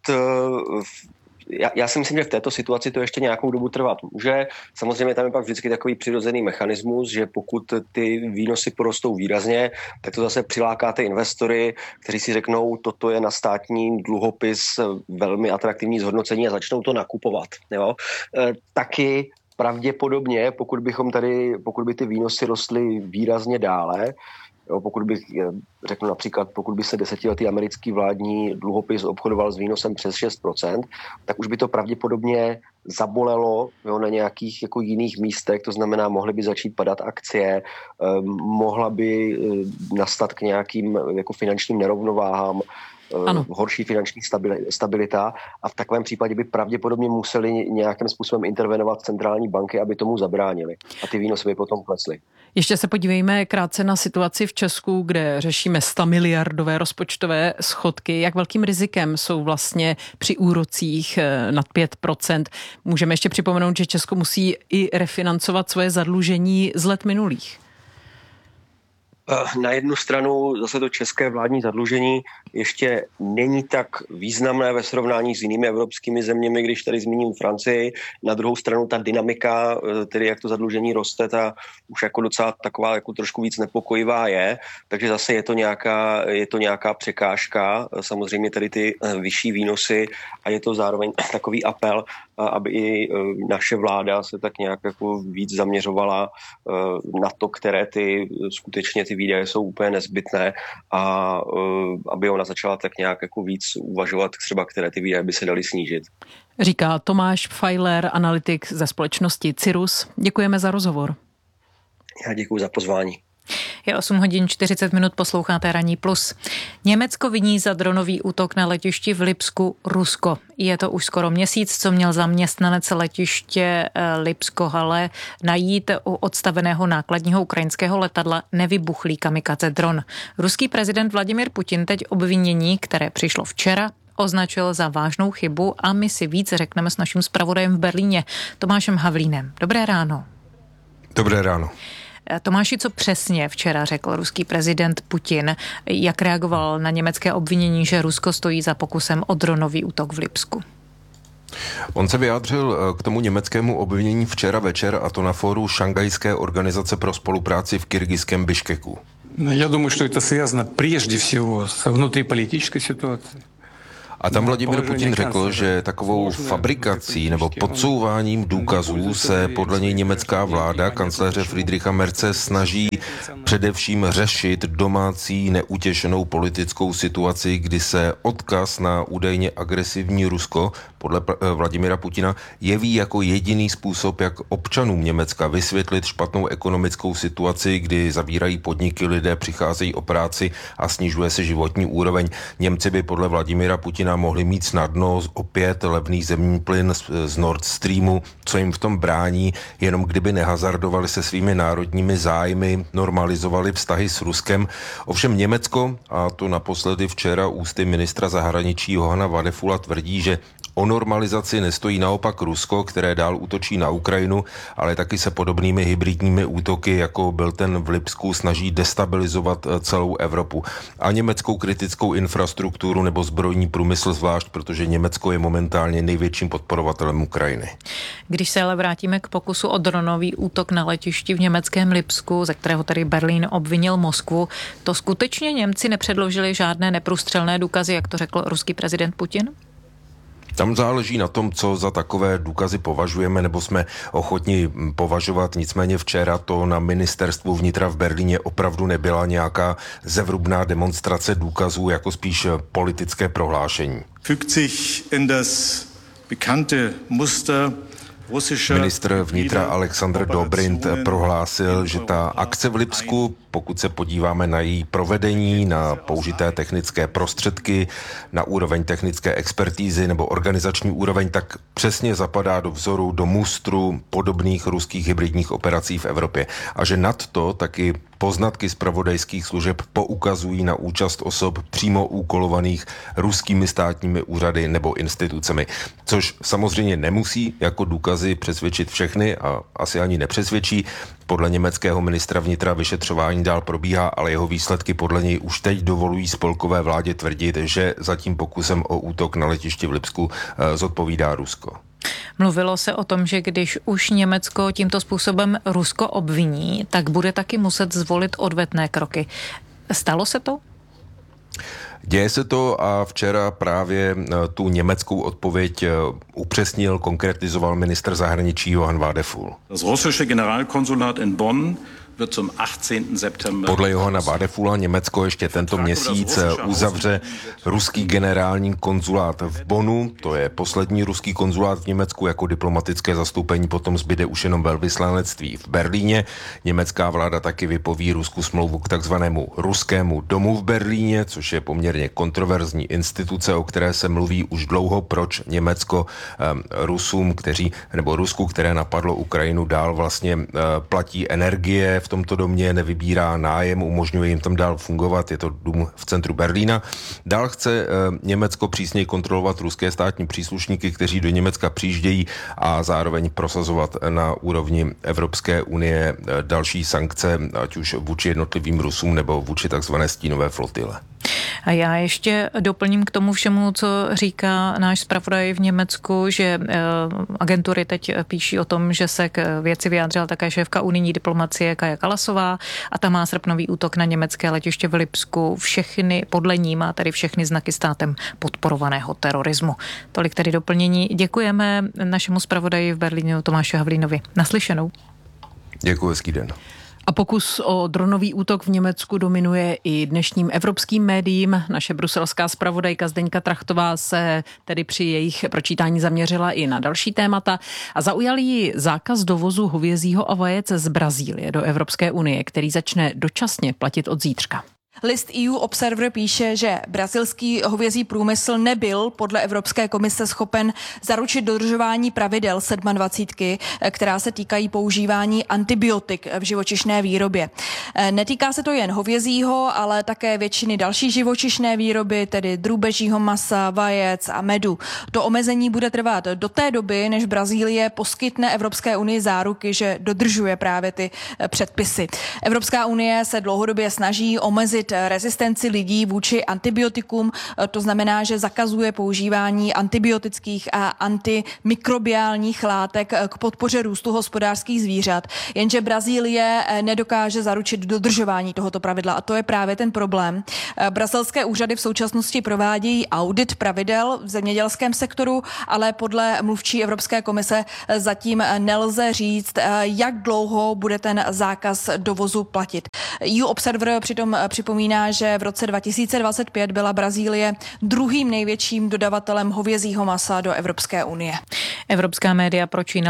já si myslím, že v této situaci to ještě nějakou dobu trvat může. Samozřejmě tam je pak vždycky takový přirozený mechanismus, že pokud ty výnosy porostou výrazně, tak to zase přiláká ty investory, kteří si řeknou, toto je na státní dluhopis velmi atraktivní zhodnocení a začnou to nakupovat. Jo? Taky pravděpodobně, pokud by ty výnosy rostly výrazně dále, pokud bych řekl například, pokud by se desetiletý americký vládní dluhopis obchodoval s výnosem přes 6%, tak už by to pravděpodobně zabolelo na nějakých jako jiných místech, to znamená, mohly by začít padat akcie, mohla by nastat k nějakým jako finančním nerovnováhám, horší finanční stabilita a v takovém případě by pravděpodobně museli nějakým způsobem intervenovat centrální banky, aby tomu zabránili. A ty výnosy by potom klesly. Ještě se podívejme krátce na situaci v Česku, kde řešíme 100 miliardové rozpočtové schodky. Jak velkým rizikem jsou vlastně při úrocích nad 5%? Můžeme ještě připomenout, že Česko musí i refinancovat svoje zadlužení z let minulých. Na jednu stranu zase to české vládní zadlužení ještě není tak významné ve srovnání s jinými evropskými zeměmi, když tady zmíním Francii. Na druhou stranu ta dynamika, tedy jak to zadlužení roste, ta už jako docela taková jako trošku víc nepokojivá je, takže zase je to nějaká překážka, samozřejmě tady ty vyšší výnosy a je to zároveň takový apel, aby i naše vláda se tak nějak jako víc zaměřovala na to, které skutečně ty výdaje jsou úplně nezbytné a aby ona začala tak nějak jako víc uvažovat třeba, které ty výdaje by se daly snížit. Říká Tomáš Pfeiler, analytik ze společnosti Cirrus. Děkujeme za rozhovor. Já děkuji za pozvání. Je 8 hodin 40 minut, posloucháte Ranní plus. Německo viní za dronový útok na letišti v Lipsku Rusko. Je to už skoro měsíc, co měl zaměstnanec letiště Lipsko-Halle najít u odstaveného nákladního ukrajinského letadla nevybuchlý kamikaze dron. Ruský prezident Vladimír Putin teď obvinění, které přišlo včera, označil za vážnou chybu a my si víc řekneme s naším zpravodajem v Berlíně, Tomášem Havlínem. Dobré ráno. Dobré ráno. Tomáši, co přesně včera řekl ruský prezident Putin? Jak reagoval na německé obvinění, že Rusko stojí za pokusem o dronový útok v Lipsku? On se vyjádřil k tomu německému obvinění včera večer, a to na fóru Šangajské organizace pro spolupráci v kyrgyzském Biškeku. Já думаю, že to связано прежде всего с внутриполитической ситуацией. A tam Vladimír Putin řekl, že takovou fabrikací nebo podsouváním důkazů se podle něj německá vláda kancléře Friedricha Merze snaží především řešit domácí neutěšenou politickou situaci, kdy se odkaz na údajně agresivní Rusko podle Vladimíra Putina jeví jako jediný způsob, jak občanům Německa vysvětlit špatnou ekonomickou situaci, kdy zavírají podniky, lidé přicházejí o práci a snižuje se životní úroveň. Němci by podle Vladimíra Putina mohli mít snadno opět levný zemní plyn z Nord Streamu, co jim v tom brání, jenom kdyby nehazardovali se svými národními zájmy, normalizovali vztahy s Ruskem. Ovšem Německo, a to naposledy včera ústy ministra zahraničí Johana Vadefula, tvrdí, že o normalizaci nestojí naopak Rusko, které dál útočí na Ukrajinu, ale taky se podobnými hybridními útoky, jako byl ten v Lipsku, snaží destabilizovat celou Evropu. A německou kritickou infrastrukturu nebo zbrojní průmysl zvlášť, protože Německo je momentálně největším podporovatelem Ukrajiny. Když se ale vrátíme k pokusu o dronový útok na letišti v německém Lipsku, ze kterého tedy Berlín obvinil Moskvu, to skutečně Němci nepředložili žádné neprůstřelné důkazy, jak to řekl ruský prezident Putin? Tam záleží na tom, co za takové důkazy považujeme nebo jsme ochotni považovat. Nicméně včera to na ministerstvu vnitra v Berlíně opravdu nebyla nějaká zevrubná demonstrace důkazů, jako spíš politické prohlášení. Fügt sich in das bekannte Muster. Ministr vnitra Alexandr Dobrindt prohlásil, že ta akce v Lipsku, pokud se podíváme na její provedení, na použité technické prostředky, na úroveň technické expertízy nebo organizační úroveň, tak přesně zapadá do vzoru, do mustru podobných ruských hybridních operací v Evropě. A že nad to taky poznatky zpravodajských služeb poukazují na účast osob přímo úkolovaných ruskými státními úřady nebo institucemi. Což samozřejmě nemusí jako důkazy přesvědčit všechny a asi ani nepřesvědčí. Podle německého ministra vnitra vyšetřování dál probíhá, ale jeho výsledky podle něj už teď dovolují spolkové vládě tvrdit, že za tím pokusem o útok na letiště v Lipsku zodpovídá Rusko. Mluvilo se o tom, že když už Německo tímto způsobem Rusko obviní, tak bude taky muset zvolit odvetné kroky. Stalo se to? Děje se to a včera právě tu německou odpověď upřesnil, konkretizoval ministr zahraničí Johann Vadeful. Das russische Generalkonsulat in Bonn wird zum 18. September. Podle Johanna Vadefula Německo ještě tento měsíc uzavře ruský generální konzulát v Bonnu. To je poslední ruský konzulát v Německu jako diplomatické zastoupení, potom zbyde už jenom velvyslanectví v Berlíně. Německá vláda taky vypoví Rusku smlouvu k takzvanému ruskému domu v Berlíně, což je poměrně kontroverzní instituce, o které se mluví už dlouho, proč Německo Rusku, které napadlo Ukrajinu, dál vlastně platí energie v tomto domě, nevybírá nájem, umožňuje jim tam dál fungovat, je to dům v centru Berlína. Dál chce Německo přísněji kontrolovat ruské státní příslušníky, kteří do Německa přijíždějí, a zároveň prosazovat na úrovni Evropské unie další sankce, ať už vůči jednotlivým Rusům nebo vůči takzvané stínové flotile. A já ještě doplním k tomu všemu, co říká náš zpravodaj v Německu, že agentury teď píší o tom, že se k věci vyjádřila také šéfka unijní diplomacie Kaja Kallasová a ta má srpnový útok na německé letiště v Lipsku. Podle ní má tedy všechny znaky státem podporovaného terorismu. Tolik tedy doplnění. Děkujeme našemu zpravodaji v Berlínu Tomáši Havlínovi. Naslyšenou. Děkuji, hezký den. A pokus o dronový útok v Německu dominuje i dnešním evropským médiím. Naše bruselská zpravodajka Zdeňka Trachtová se tedy při jejich pročítání zaměřila i na další témata a zaujal ji zákaz dovozu hovězího a vajec z Brazílie do Evropské unie, který začne dočasně platit od zítřka. List EU Observer píše, že brazilský hovězí průmysl nebyl podle Evropské komise schopen zaručit dodržování pravidel 27, která se týkají používání antibiotik v živočišné výrobě. Netýká se to jen hovězího, ale také většiny další živočišné výroby, tedy drůbežího masa, vajec a medu. To omezení bude trvat do té doby, než Brazílie poskytne Evropské unii záruky, že dodržuje právě ty předpisy. Evropská unie se dlouhodobě snaží omezit rezistenci lidí vůči antibiotikům, to znamená, že zakazuje používání antibiotických a antimikrobiálních látek k podpoře růstu hospodářských zvířat, jenže Brazílie nedokáže zaručit dodržování tohoto pravidla a to je právě ten problém. Brazilské úřady v současnosti provádějí audit pravidel v zemědělském sektoru, ale podle mluvčí Evropské komise zatím nelze říct, jak dlouho bude ten zákaz dovozu platit. EU Observer přitom připomíná, že v roce 2025 byla Brazílie druhým největším dodavatelem hovězího masa do Evropské unie. Evropská média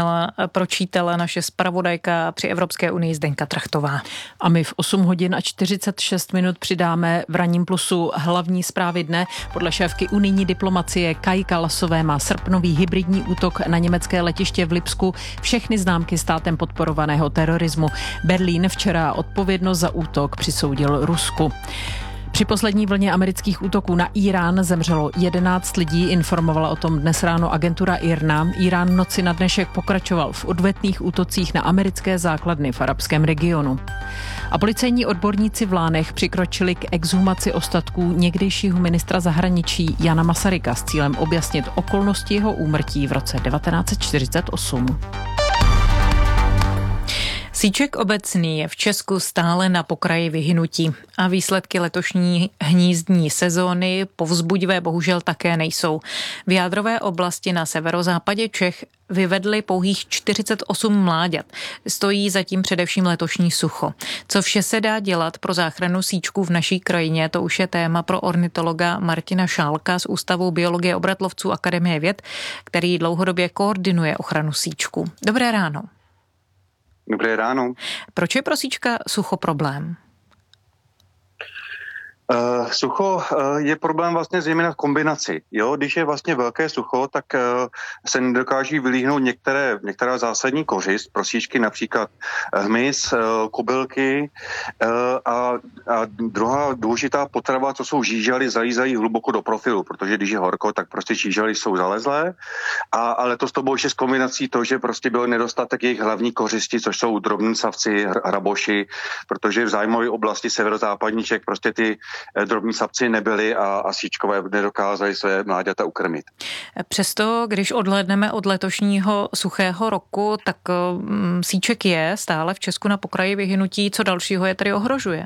pročítala naše zpravodajka při Evropské unii Zdeňka Trachtová. A my v 8 hodin a 46 minut přidáme v Ranním plusu hlavní zprávy dne. Podle šéfky unijní diplomacie Kaji Kallasové má srpnový hybridní útok na německé letiště v Lipsku všechny známky státem podporovaného terorismu. Berlín včera odpovědnost za útok přisoudil Rusku. Při poslední vlně amerických útoků na Irán zemřelo 11 lidí, informovala o tom dnes ráno agentura IRNA. Irán noci na dnešek pokračoval v odvetných útocích na americké základny v arabském regionu. A policejní odborníci v Lánech přikročili k exhumaci ostatků někdejšího ministra zahraničí Jana Masaryka s cílem objasnit okolnosti jeho úmrtí v roce 1948. Síček obecný je v Česku stále na pokraji vyhynutí a výsledky letošní hnízdní sezóny povzbudivé bohužel také nejsou. V jádrové oblasti na severozápadě Čech vyvedli pouhých 48 mláďat. Stojí zatím především letošní sucho. Co vše se dá dělat pro záchranu síčků v naší krajině, to už je téma pro ornitologa Martina Šálka z Ústavu biologie obratlovců Akademie věd, který dlouhodobě koordinuje ochranu síčků. Dobré ráno. Dobré ráno. Proč je pro síčka sucho problém? Sucho je problém vlastně zejména v kombinaci. Jo? Když je vlastně velké sucho, tak se nedokáží vylíhnout některá zásadní kořist pro síčky, například hmyz, kobylky a druhá důležitá potrava, co jsou žížaly, zalízají hluboko do profilu, protože když je horko, tak prostě žížaly jsou zalezlé a letos to bylo ještě s kombinací to, že prostě byl nedostatek jejich hlavní kořisti, což jsou drobní savci, hraboši, protože v zájmové oblasti severozápadní Čech prostě ty drobní savci nebyli a síčkové nedokázali své mláďata ukrmit. Přesto, když odhlédneme od letošního suchého roku, tak síček je stále v Česku na pokraji vyhynutí. Co dalšího je tedy ohrožuje?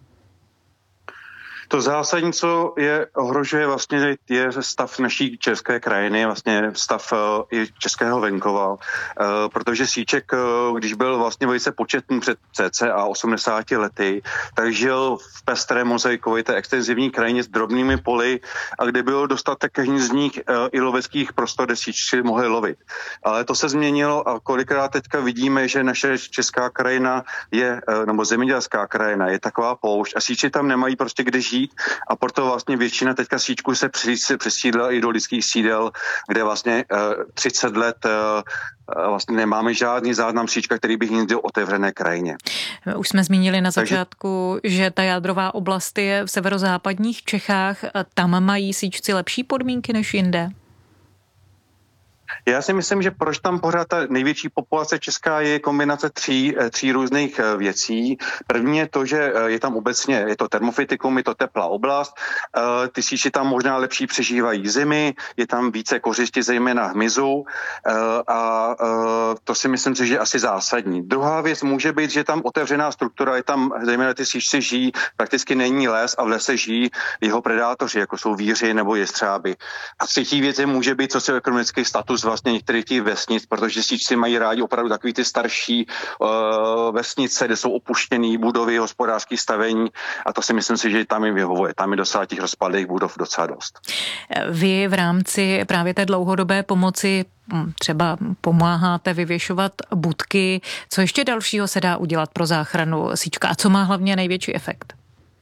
To zásadní, co je ohrožuje vlastně, je stav naší české krajiny, vlastně stav i českého venkova, protože síček, když byl vlastně velice početný před cca 80 lety, tak žil v pestré mozaikovité extenzivní krajině s drobnými poli a kde bylo dostatek hnízdních i loveckých prostor, kde síčky mohly lovit. Ale to se změnilo a kolikrát teďka vidíme, že naše česká krajina je, nebo zemědělská krajina je taková poušť a síčky tam nemají prostě kde žít a proto vlastně většina teďka síčků se přesídla i do lidských sídel, kde vlastně 30 let vlastně nemáme žádný záznam síčka, který by hnízdil v otevřené krajině. Už jsme zmínili na začátku, že ta jádrová oblast je v severozápadních Čechách. Tam mají síčci lepší podmínky než jinde? Já si myslím, že proč tam pořád ta největší populace česká je kombinace tří různých věcí. První je to, že je tam obecně, je to termofitikum, je to teplá oblast, ty síči tam možná lepší přežívají zimy, je tam více kořisti, zejména hmyzu a to si myslím, že je asi zásadní. Druhá věc může být, že tam otevřená struktura, je tam zejména ty síčci žijí, prakticky není les a v lese žijí jeho predátoři, jako jsou víři nebo jestřáby. A třetí věc může být socioekonomický status vlastně některých těch vesnic, protože síčci mají rádi opravdu takový ty starší vesnice, kde jsou opuštěné budovy, hospodářské stavení a to si myslím si, že tam jim vyhovuje. Tam je docela těch rozpadlých budov docela dost. Vy v rámci právě té dlouhodobé pomoci třeba pomáháte vyvěšovat budky. Co ještě dalšího se dá udělat pro záchranu síčka a co má hlavně největší efekt?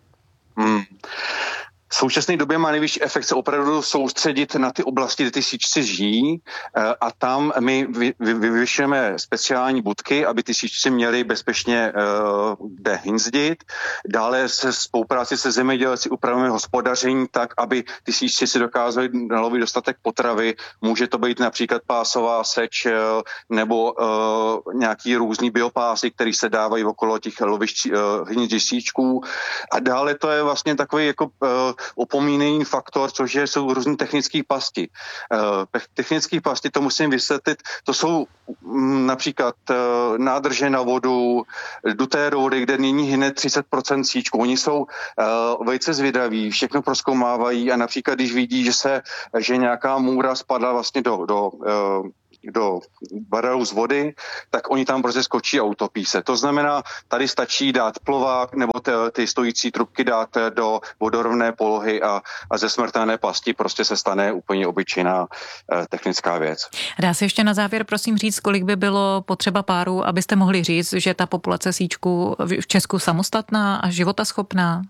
V současné době má nejvyšší efekt se opravdu soustředit na ty oblasti, kde ty síčci žijí a tam my vyvěšujeme speciální budky, aby ty síčci měli bezpečně kde hnízdit. Dále se spolupráci se zemědělci upravujeme hospodaření tak, aby ty síčci si dokázali nalovit dostatek potravy. Může to být například pásová seč nebo nějaký různý biopásy, které se dávají okolo těch lovišť hnízdišť síčků. A dále to je vlastně takový jako opomínený faktor, což jsou různé technické pasti. Technické pasti, to musím vysvětlit, to jsou například nádrže na vodu, duté roury, kde nyní hyne 30% síčků. Oni jsou velice zvědaví, všechno prozkoumávají a například, když vidí, že nějaká můra spadla vlastně do barelu z vody, tak oni tam prostě skočí a utopí se. To znamená, tady stačí dát plovák nebo ty stojící trubky dát do vodorovné polohy a ze smrtelné pasti prostě se stane úplně obyčejná technická věc. Dá se ještě na závěr prosím říct, kolik by bylo potřeba párů, abyste mohli říct, že ta populace síčků v Česku samostatná a životaschopná?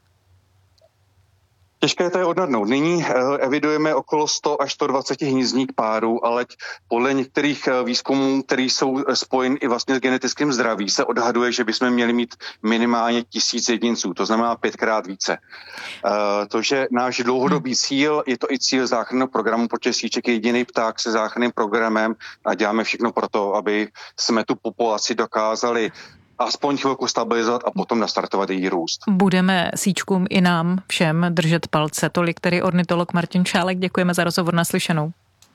Těžké to je odhadnout. Nyní evidujeme okolo 100 až 120 hnízdních párů, ale podle některých výzkumů, které jsou spojeny i vlastně s genetickým zdraví, se odhaduje, že bychom měli mít minimálně 1000 jedinců, to znamená 5krát více. To, že náš dlouhodobý cíl, je to i cíl záchranného programu, protože síček je jediný pták se záchranným programem a děláme všechno pro to, aby jsme tu populaci dokázali aspoň chvilku stabilizovat a potom nastartovat její růst. Budeme síčkům i nám všem držet palce. Tolik tedy ornitolog Martin Čálek. Děkujeme za rozhovor, naslyšenou.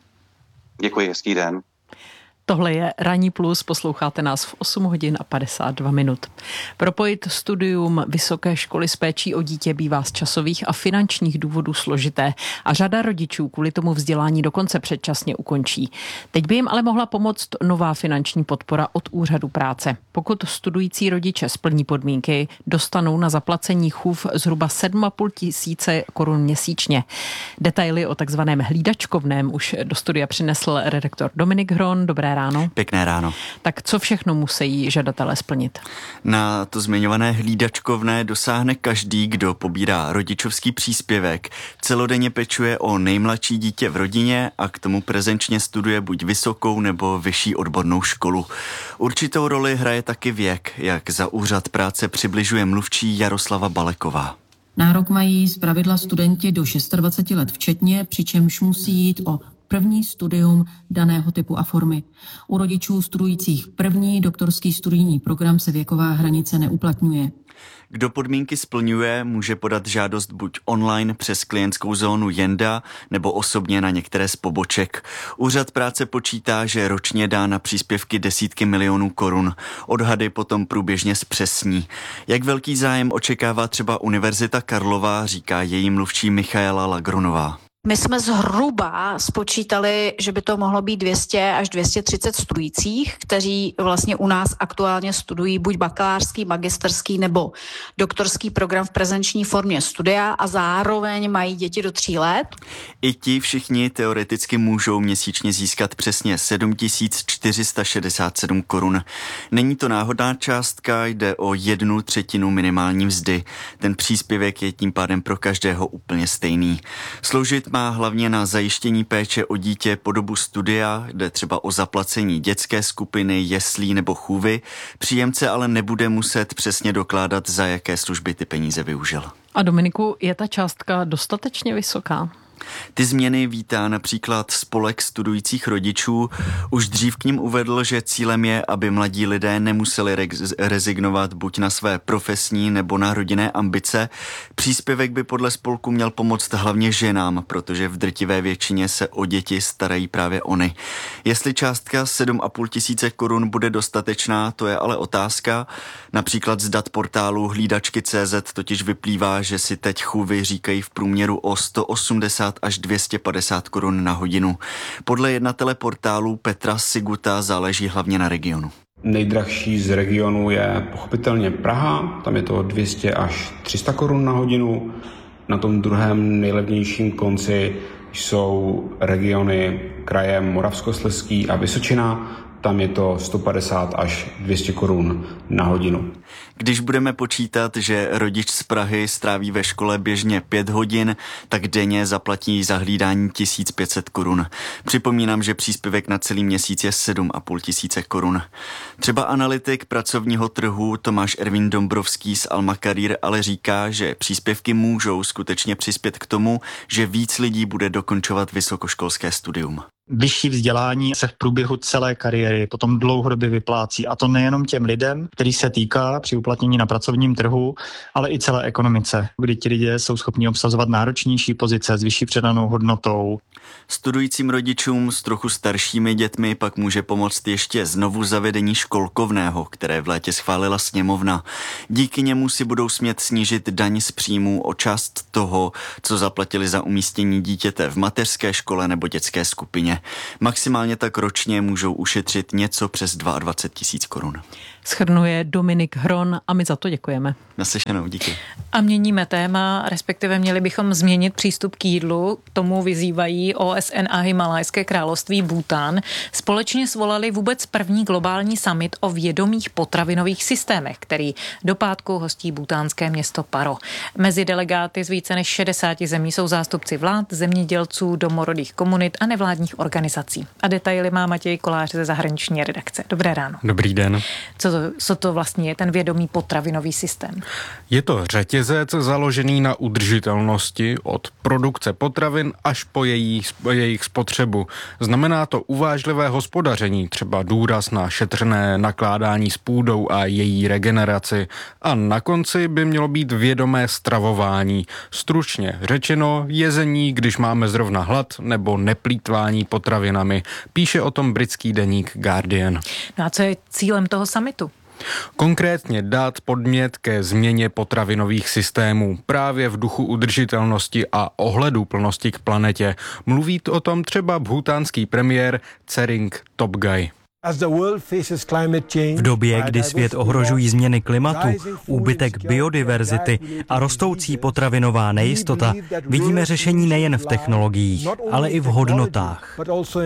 Děkuji, hezký den. Tohle je Ranní plus, posloucháte nás v 8 hodin a 52 minut. Propojit studium vysoké školy s péčí o dítě bývá z časových a finančních důvodů složité a řada rodičů kvůli tomu vzdělání dokonce předčasně ukončí. Teď by jim ale mohla pomoct nová finanční podpora od úřadu práce. Pokud studující rodiče splní podmínky, dostanou na zaplacení chův zhruba 7,5 tisíce korun měsíčně. Detaily o takzvaném hlídačkovném už do studia přinesl redaktor Dominik Hron. Dobré ráno. Pěkné ráno. Tak co všechno musí žadatelé splnit? Na to zmiňované hlídačkovné dosáhne každý, kdo pobírá rodičovský příspěvek, celodenně pečuje o nejmladší dítě v rodině a k tomu prezenčně studuje buď vysokou nebo vyšší odbornou školu. Určitou roli hraje taky věk, jak za úřad práce přibližuje mluvčí Jaroslava Baleková. Nárok mají zpravidla studenti do 26 let včetně, přičemž musí jít o první studium daného typu a formy. U rodičů studujících první doktorský studijní program se věková hranice neuplatňuje. Kdo podmínky splňuje, může podat žádost buď online přes klientskou zónu Jenda nebo osobně na některé z poboček. Úřad práce počítá, že ročně dá na příspěvky desítky milionů korun. Odhady potom průběžně zpřesní. Jak velký zájem očekává třeba Univerzita Karlova, říká její mluvčí Michaela Lagronová. My jsme zhruba spočítali, že by to mohlo být 200 až 230 studujících, kteří vlastně u nás aktuálně studují buď bakalářský, magisterský nebo doktorský program v prezenční formě studia a zároveň mají děti do 3 let. I ti všichni teoreticky můžou měsíčně získat přesně 7467 korun. Není to náhodná částka, jde o 1/3 minimální mzdy. Ten příspěvek je tím pádem pro každého úplně stejný. Sloužit má hlavně na zajištění péče o dítě po dobu studia, jde třeba o zaplacení dětské skupiny, jeslí nebo chůvy. Příjemce ale nebude muset přesně dokládat, za jaké služby ty peníze využil. A Dominiku, je ta částka dostatečně vysoká? Ty změny vítá například spolek studujících rodičů. Už dřív k nim uvedl, že cílem je, aby mladí lidé nemuseli rezignovat buď na své profesní nebo na rodinné ambice. Příspěvek by podle spolku měl pomoct hlavně ženám, protože v drtivé většině se o děti starají právě oni. Jestli částka 7,5 tisíce korun bude dostatečná, to je ale otázka. Například z dat portálu hlídačky.cz totiž vyplývá, že si teď chůvy říkají v průměru o 180 150 až 250 korun na hodinu. Podle jednatele portálu Petra Siguta záleží hlavně na regionu. Nejdražší z regionu je pochopitelně Praha, tam je to 200 až 300 korun na hodinu. Na tom druhém nejlevnějším konci jsou regiony kraje Moravskoslezský a Vysočina, tam je to 150 až 200 korun na hodinu. Když budeme počítat, že rodič z Prahy stráví ve škole běžně 5 hodin, tak denně zaplatí za hlídání 1500 korun. Připomínám, že příspěvek na celý měsíc je 7,5 tisíce korun. Třeba analytik pracovního trhu Tomáš Ervín Dombrovský z Alma Career ale říká, že příspěvky můžou skutečně přispět k tomu, že víc lidí bude dokončovat vysokoškolské studium. Vyšší vzdělání se v průběhu celé kariéry potom dlouhodobě vyplácí, a to nejenom těm lidem, který se týká při uplatnění na pracovním trhu, ale i celé ekonomice, kdy ti lidé jsou schopni obsazovat náročnější pozice s vyšší přidanou hodnotou. Studujícím rodičům s trochu staršími dětmi pak může pomoct ještě znovu zavedení školkovného, které v létě schválila sněmovna. Díky němu si budou smět snížit daň z příjmů o část toho, co zaplatili za umístění dítěte v mateřské škole nebo dětské skupině. Maximálně tak ročně můžou ušetřit něco přes 22 tisíc korun. Shrnuje Dominik Hron a my za to děkujeme. Naslyšenou, díky. A měníme téma, respektive měli bychom změnit přístup k jídlu. K tomu vyzývají OSN a Himalajské království Bhútán. Společně svolali vůbec první globální summit o vědomých potravinových systémech, který do pátku hostí bhútánské město Paro. Mezi delegáty z více než 60 zemí jsou zástupci vlád, zemědělců, domorodých komunit a nevládních organizací. A detaily má Matěj Kolář ze zahraniční redakce. Dobré ráno. Dobrý den. Co to vlastně je ten vědomý potravinový systém? Je to řetězec založený na udržitelnosti od produkce potravin až po jejich spotřebu. Znamená to uvážlivé hospodaření, třeba důraz na šetrné nakládání s půdou a její regeneraci. A na konci by mělo být vědomé stravování. Stručně řečeno jezení, když máme zrovna hlad, nebo neplýtvání potravinami. Píše o tom britský deník Guardian. No a co je cílem toho summitu? Konkrétně dát podnět ke změně potravinových systémů právě v duchu udržitelnosti a ohleduplnosti k planetě. Mluví o tom třeba bhútánský premiér Tshering Tobgay. V době, kdy svět ohrožují změny klimatu, úbytek biodiverzity a rostoucí potravinová nejistota, vidíme řešení nejen v technologiích, ale i v hodnotách.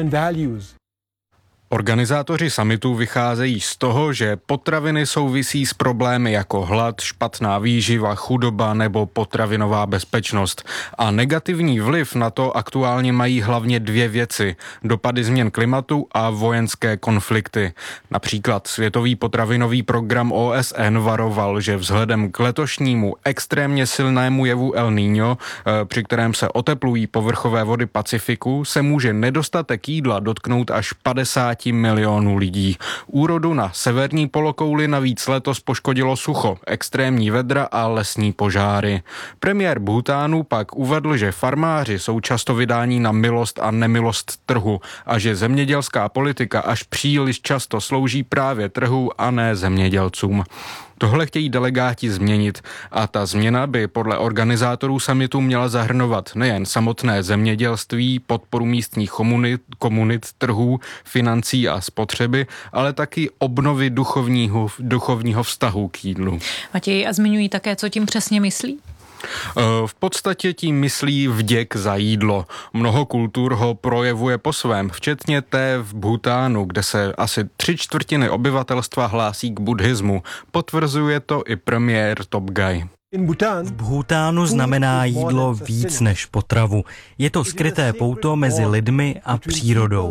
Organizátoři summitu vycházejí z toho, že potraviny souvisí s problémy jako hlad, špatná výživa, chudoba nebo potravinová bezpečnost. A negativní vliv na to aktuálně mají hlavně dvě věci: dopady změn klimatu a vojenské konflikty. Například Světový potravinový program OSN varoval, že vzhledem k letošnímu extrémně silnému jevu El Niño, při kterém se oteplují povrchové vody Pacifiku, se může nedostatek jídla dotknout až 50 milionů lidí. Úrodu na severní polokouli navíc letos poškodilo sucho, extrémní vedra a lesní požáry. Premiér Bhútánu pak uvedl, že farmáři jsou často vydáni na milost a nemilost trhu a že zemědělská politika až příliš často slouží právě trhu a ne zemědělcům. Tohle chtějí delegáti změnit a ta změna by podle organizátorů summitu měla zahrnovat nejen samotné zemědělství, podporu místních komunit, trhů, financí a spotřeby, ale taky obnovy duchovního vztahu k jídlu. Matěj, a zmiňují také, co tím přesně myslí? V podstatě tím myslí vděk za jídlo. Mnoho kultur ho projevuje po svém, včetně té v Bhútánu, kde se asi 3/4 obyvatelstva hlásí k buddhismu. Potvrzuje to i premiér Tobgay. V Bhútánu znamená jídlo víc než potravu. Je to skryté pouto mezi lidmi a přírodou.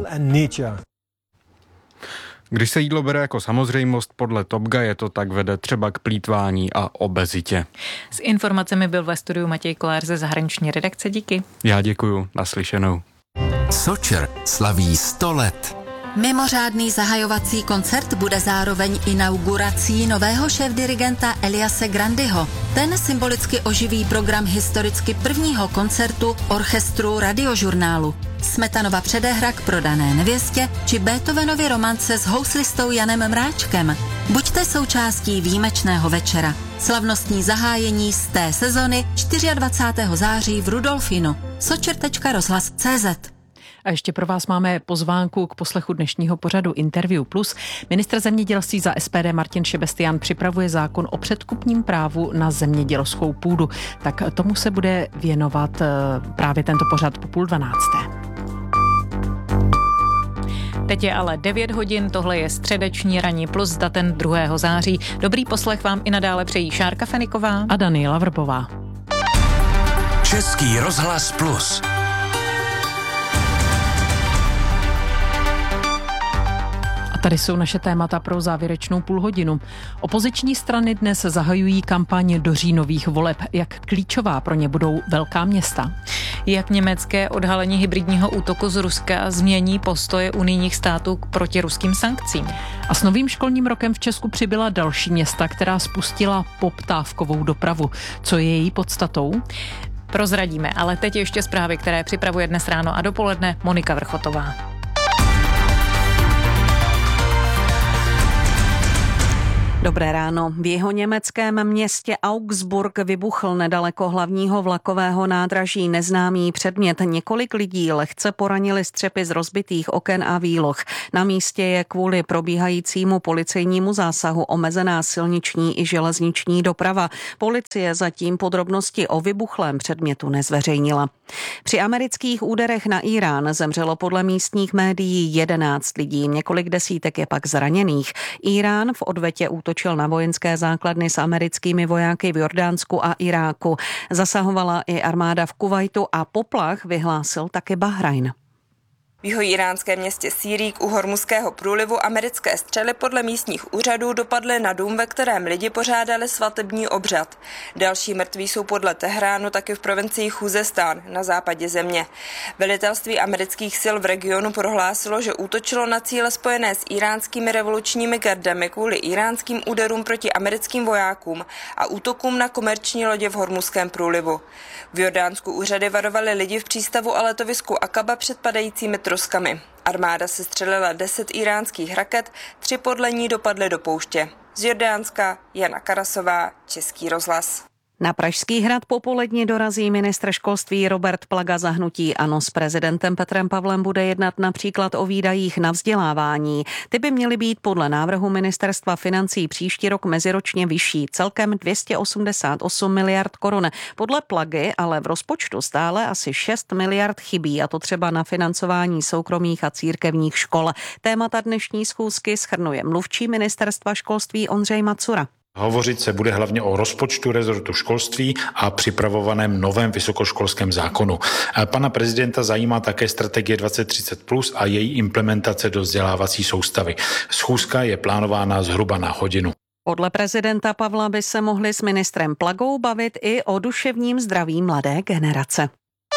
Když se jídlo bere jako samozřejmost, podle Tobgaye to tak vede třeba k plýtvání a obezitě. S informacemi byl ve studiu Matěj Kolář ze zahraniční redakce. Díky. Já děkuju. Naslyšenou. Sočer slaví 100 let. Mimořádný zahajovací koncert bude zároveň inaugurací nového šéfdirigenta Eliase Grandyho. Ten symbolicky oživí program historicky prvního koncertu orchestru Radiožurnálu. Smetanova předehra k Prodané nevěstě či Beethovenovy romance s houslistou Janem Mráčkem. Buďte součástí výjimečného večera. Slavnostní zahájení z té sezony 24. září v Rudolfinu. sočer.rozhlas.cz. A ještě pro vás máme pozvánku k poslechu dnešního pořadu Interview Plus. Ministr zemědělství za SPD Martin Šebestián připravuje zákon o předkupním právu na zemědělskou půdu. Tak tomu se bude věnovat právě tento pořad po 11:30. Teď je ale 9 hodin, tohle je středeční ranní plus s datem 2. září. Dobrý poslech vám i nadále přejí Šárka Feniková a Daniela Vrbová. Český rozhlas plus. A tady jsou naše témata pro závěrečnou půlhodinu. Opoziční strany dnes zahajují kampaň do říjnových voleb. Jak klíčová pro ně budou velká města? Jak německé odhalení hybridního útoku z Ruska změní postoje unijních států k protiruským sankcím? A s novým školním rokem v Česku přibyla další města, která spustila poptávkovou dopravu. Co je její podstatou? Prozradíme, ale teď ještě zprávy, které připravuje dnes ráno a dopoledne Monika Vrchotová. Dobré ráno. V jihoněmeckém městě Augsburg vybuchl nedaleko hlavního vlakového nádraží neznámý předmět. Několik lidí lehce poranili střepy z rozbitých oken a výloh. Na místě je kvůli probíhajícímu policejnímu zásahu omezená silniční i železniční doprava. Policie zatím podrobnosti o vybuchlém předmětu nezveřejnila. Při amerických úderech na Irán zemřelo podle místních médií 11 lidí, několik desítek je pak zraněných. Irán v odvetě útočil na vojenské základny s americkými vojáky v Jordánsku a Iráku. Zasahovala i armáda v Kuvajtu a poplach vyhlásil taky Bahrajn. V jihoiránském městě Sýrík u Hormuzského průlivu americké střely podle místních úřadů dopadly na dům, ve kterém lidi pořádali svatební obřad. Další mrtví jsou podle Tehránu taky v provincii Chuzestán na západě země. Velitelství amerických sil v regionu prohlásilo, že útočilo na cíle spojené s iránskými revolučními gardami kvůli iránským úderům proti americkým vojákům a útokům na komerční lodě v Hormuzském průlivu. V Jordánsku úřady varovaly lidi v přístavu a letovisku Akaba před padajícími troskami. Armáda se střelila 10 iránských raket, 3 podle ní dopadly do pouště. Z Jordánska Jana Karasová, Český rozhlas. Na Pražský hrad popolední dorazí ministr školství Robert Plaga za hnutí ANO. S prezidentem Petrem Pavlem bude jednat například o výdajích na vzdělávání. Ty by měly být podle návrhu ministerstva financí příští rok meziročně vyšší, celkem 288 miliard korun. Podle Plagy ale v rozpočtu stále asi 6 miliard chybí, a to třeba na financování soukromých a církevních škol. Témata dnešní schůzky shrnuje mluvčí ministerstva školství Ondřej Macura. Hovořit se bude hlavně o rozpočtu rezortu školství a připravovaném novém vysokoškolském zákonu. Pana prezidenta zajímá také strategie 2030+ a její implementace do vzdělávací soustavy. Schůzka je plánována zhruba na hodinu. Podle prezidenta Pavla by se mohli s ministrem Plagou bavit i o duševním zdraví mladé generace.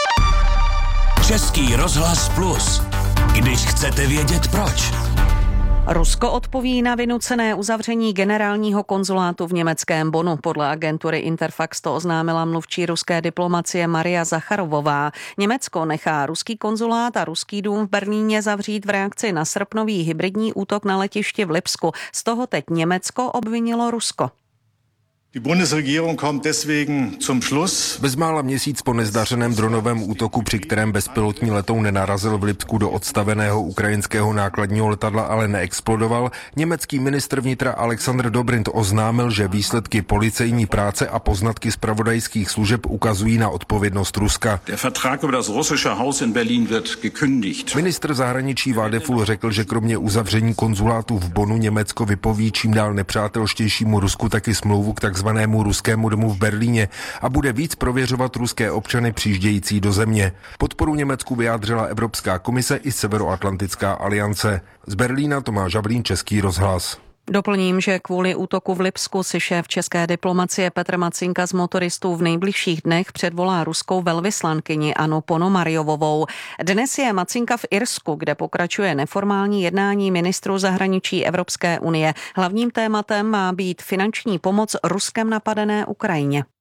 Český rozhlas plus. Když chcete vědět proč. Rusko odpoví na vynucené uzavření generálního konzulátu v německém Bonnu. Podle agentury Interfax to oznámila mluvčí ruské diplomacie Maria Zacharovová. Německo nechá ruský konzulát a ruský dům v Berlíně zavřít v reakci na srpnový hybridní útok na letišti v Lipsku. Z toho teď Německo obvinilo Rusko. Die Bundesregierung kommt deswegen zum Schluss. Bezmála měsíc po nezdařeném dronovém útoku, při kterém bezpilotní letoun nenarazil v Lipsku do odstaveného ukrajinského nákladního letadla, ale neexplodoval, německý ministr vnitra Alexander Dobrindt oznámil, že výsledky policejní práce a poznatky zpravodajských služeb ukazují na odpovědnost Ruska. Der Vertrag über das russische Haus in Berlin wird gekündigt. Ministr zahraničí Vadeful řekl, že kromě uzavření konzulátu v Bonnu Německo vypoví čím dál nepřátelštějšímu Rusku taky smlouvu k takzvanému ruskému domu v Berlíně a bude víc prověřovat ruské občany přijíždějící do země. Podporu Německu vyjádřila Evropská komise i Severoatlantická aliance. Z Berlína Tomáš Žablín, Český rozhlas. Doplním, že kvůli útoku v Lipsku si šéf české diplomacie Petr Macinka z motoristů v nejbližších dnech předvolá ruskou velvyslankyni Annu Ponomarjovovou. Dnes je Macinka v Irsku, kde pokračuje neformální jednání ministrů zahraničí Evropské unie. Hlavním tématem má být finanční pomoc Ruskem napadené Ukrajině.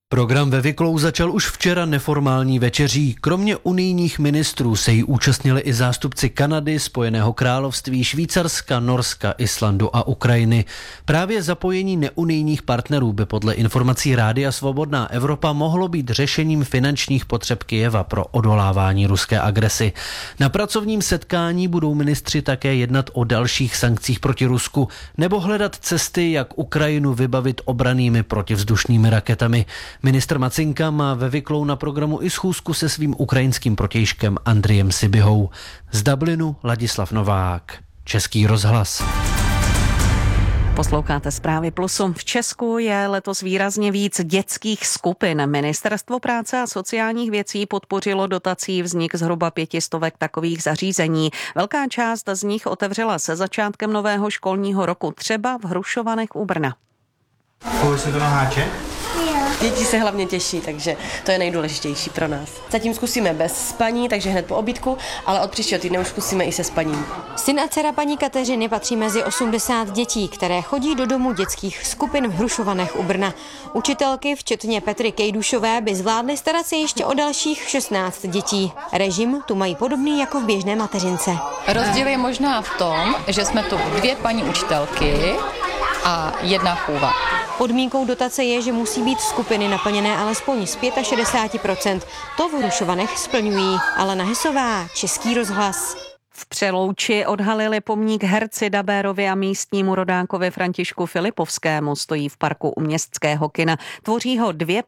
Program ve Vyklou začal už včera neformální večeří. Kromě unijních ministrů se jí účastnili i zástupci Kanady, Spojeného království, Švýcarska, Norska, Islandu a Ukrajiny. Právě zapojení neunijních partnerů by podle informací Rádia Svobodná Evropa mohlo být řešením finančních potřeb Kyjeva pro odolávání ruské agresi. Na pracovním setkání budou ministři také jednat o dalších sankcích proti Rusku nebo hledat cesty, jak Ukrajinu vybavit obrannými protivzdušnými raketami. Ministr Macinka má ve Vyklou na programu i schůzku se svým ukrajinským protějškem Andrijem Sibihou. Z Dublinu Ladislav Novák, Český rozhlas. Posloucháte Zprávy Plusu. V Česku je letos výrazně víc dětských skupin. Ministerstvo práce a sociálních věcí podpořilo dotací vznik zhruba 500 takových zařízení. Velká část z nich otevřela se začátkem nového školního roku, třeba v Hrušovanech u Brna. Koho se to naháče? Děti se hlavně těší, takže to je nejdůležitější pro nás. Zatím zkusíme bez spaní, takže hned po obědku, ale od příštího týdne už zkusíme i se spaním. Syn a dcera paní Kateřiny patří mezi 80 dětí, které chodí do domu dětských skupin v Hrušovanech u Brna. Učitelky, včetně Petry Kejdušové, by zvládly starat se ještě o dalších 16 dětí. Režim tu mají podobný jako v běžné mateřince. Rozdíl je možná v tom, že jsme tu 2 paní učitelky a 1 chůva. Podmínkou dotace je, že musí být skupiny naplněné alespoň z 65%. To v Hrušovanech splňují. Alena Hesová, Český rozhlas. V Přelouči odhalili pomník herci Dabérovi a místnímu rodánkovi Františku Filipovskému. Stojí v parku u Městského kina. Tvoří ho 2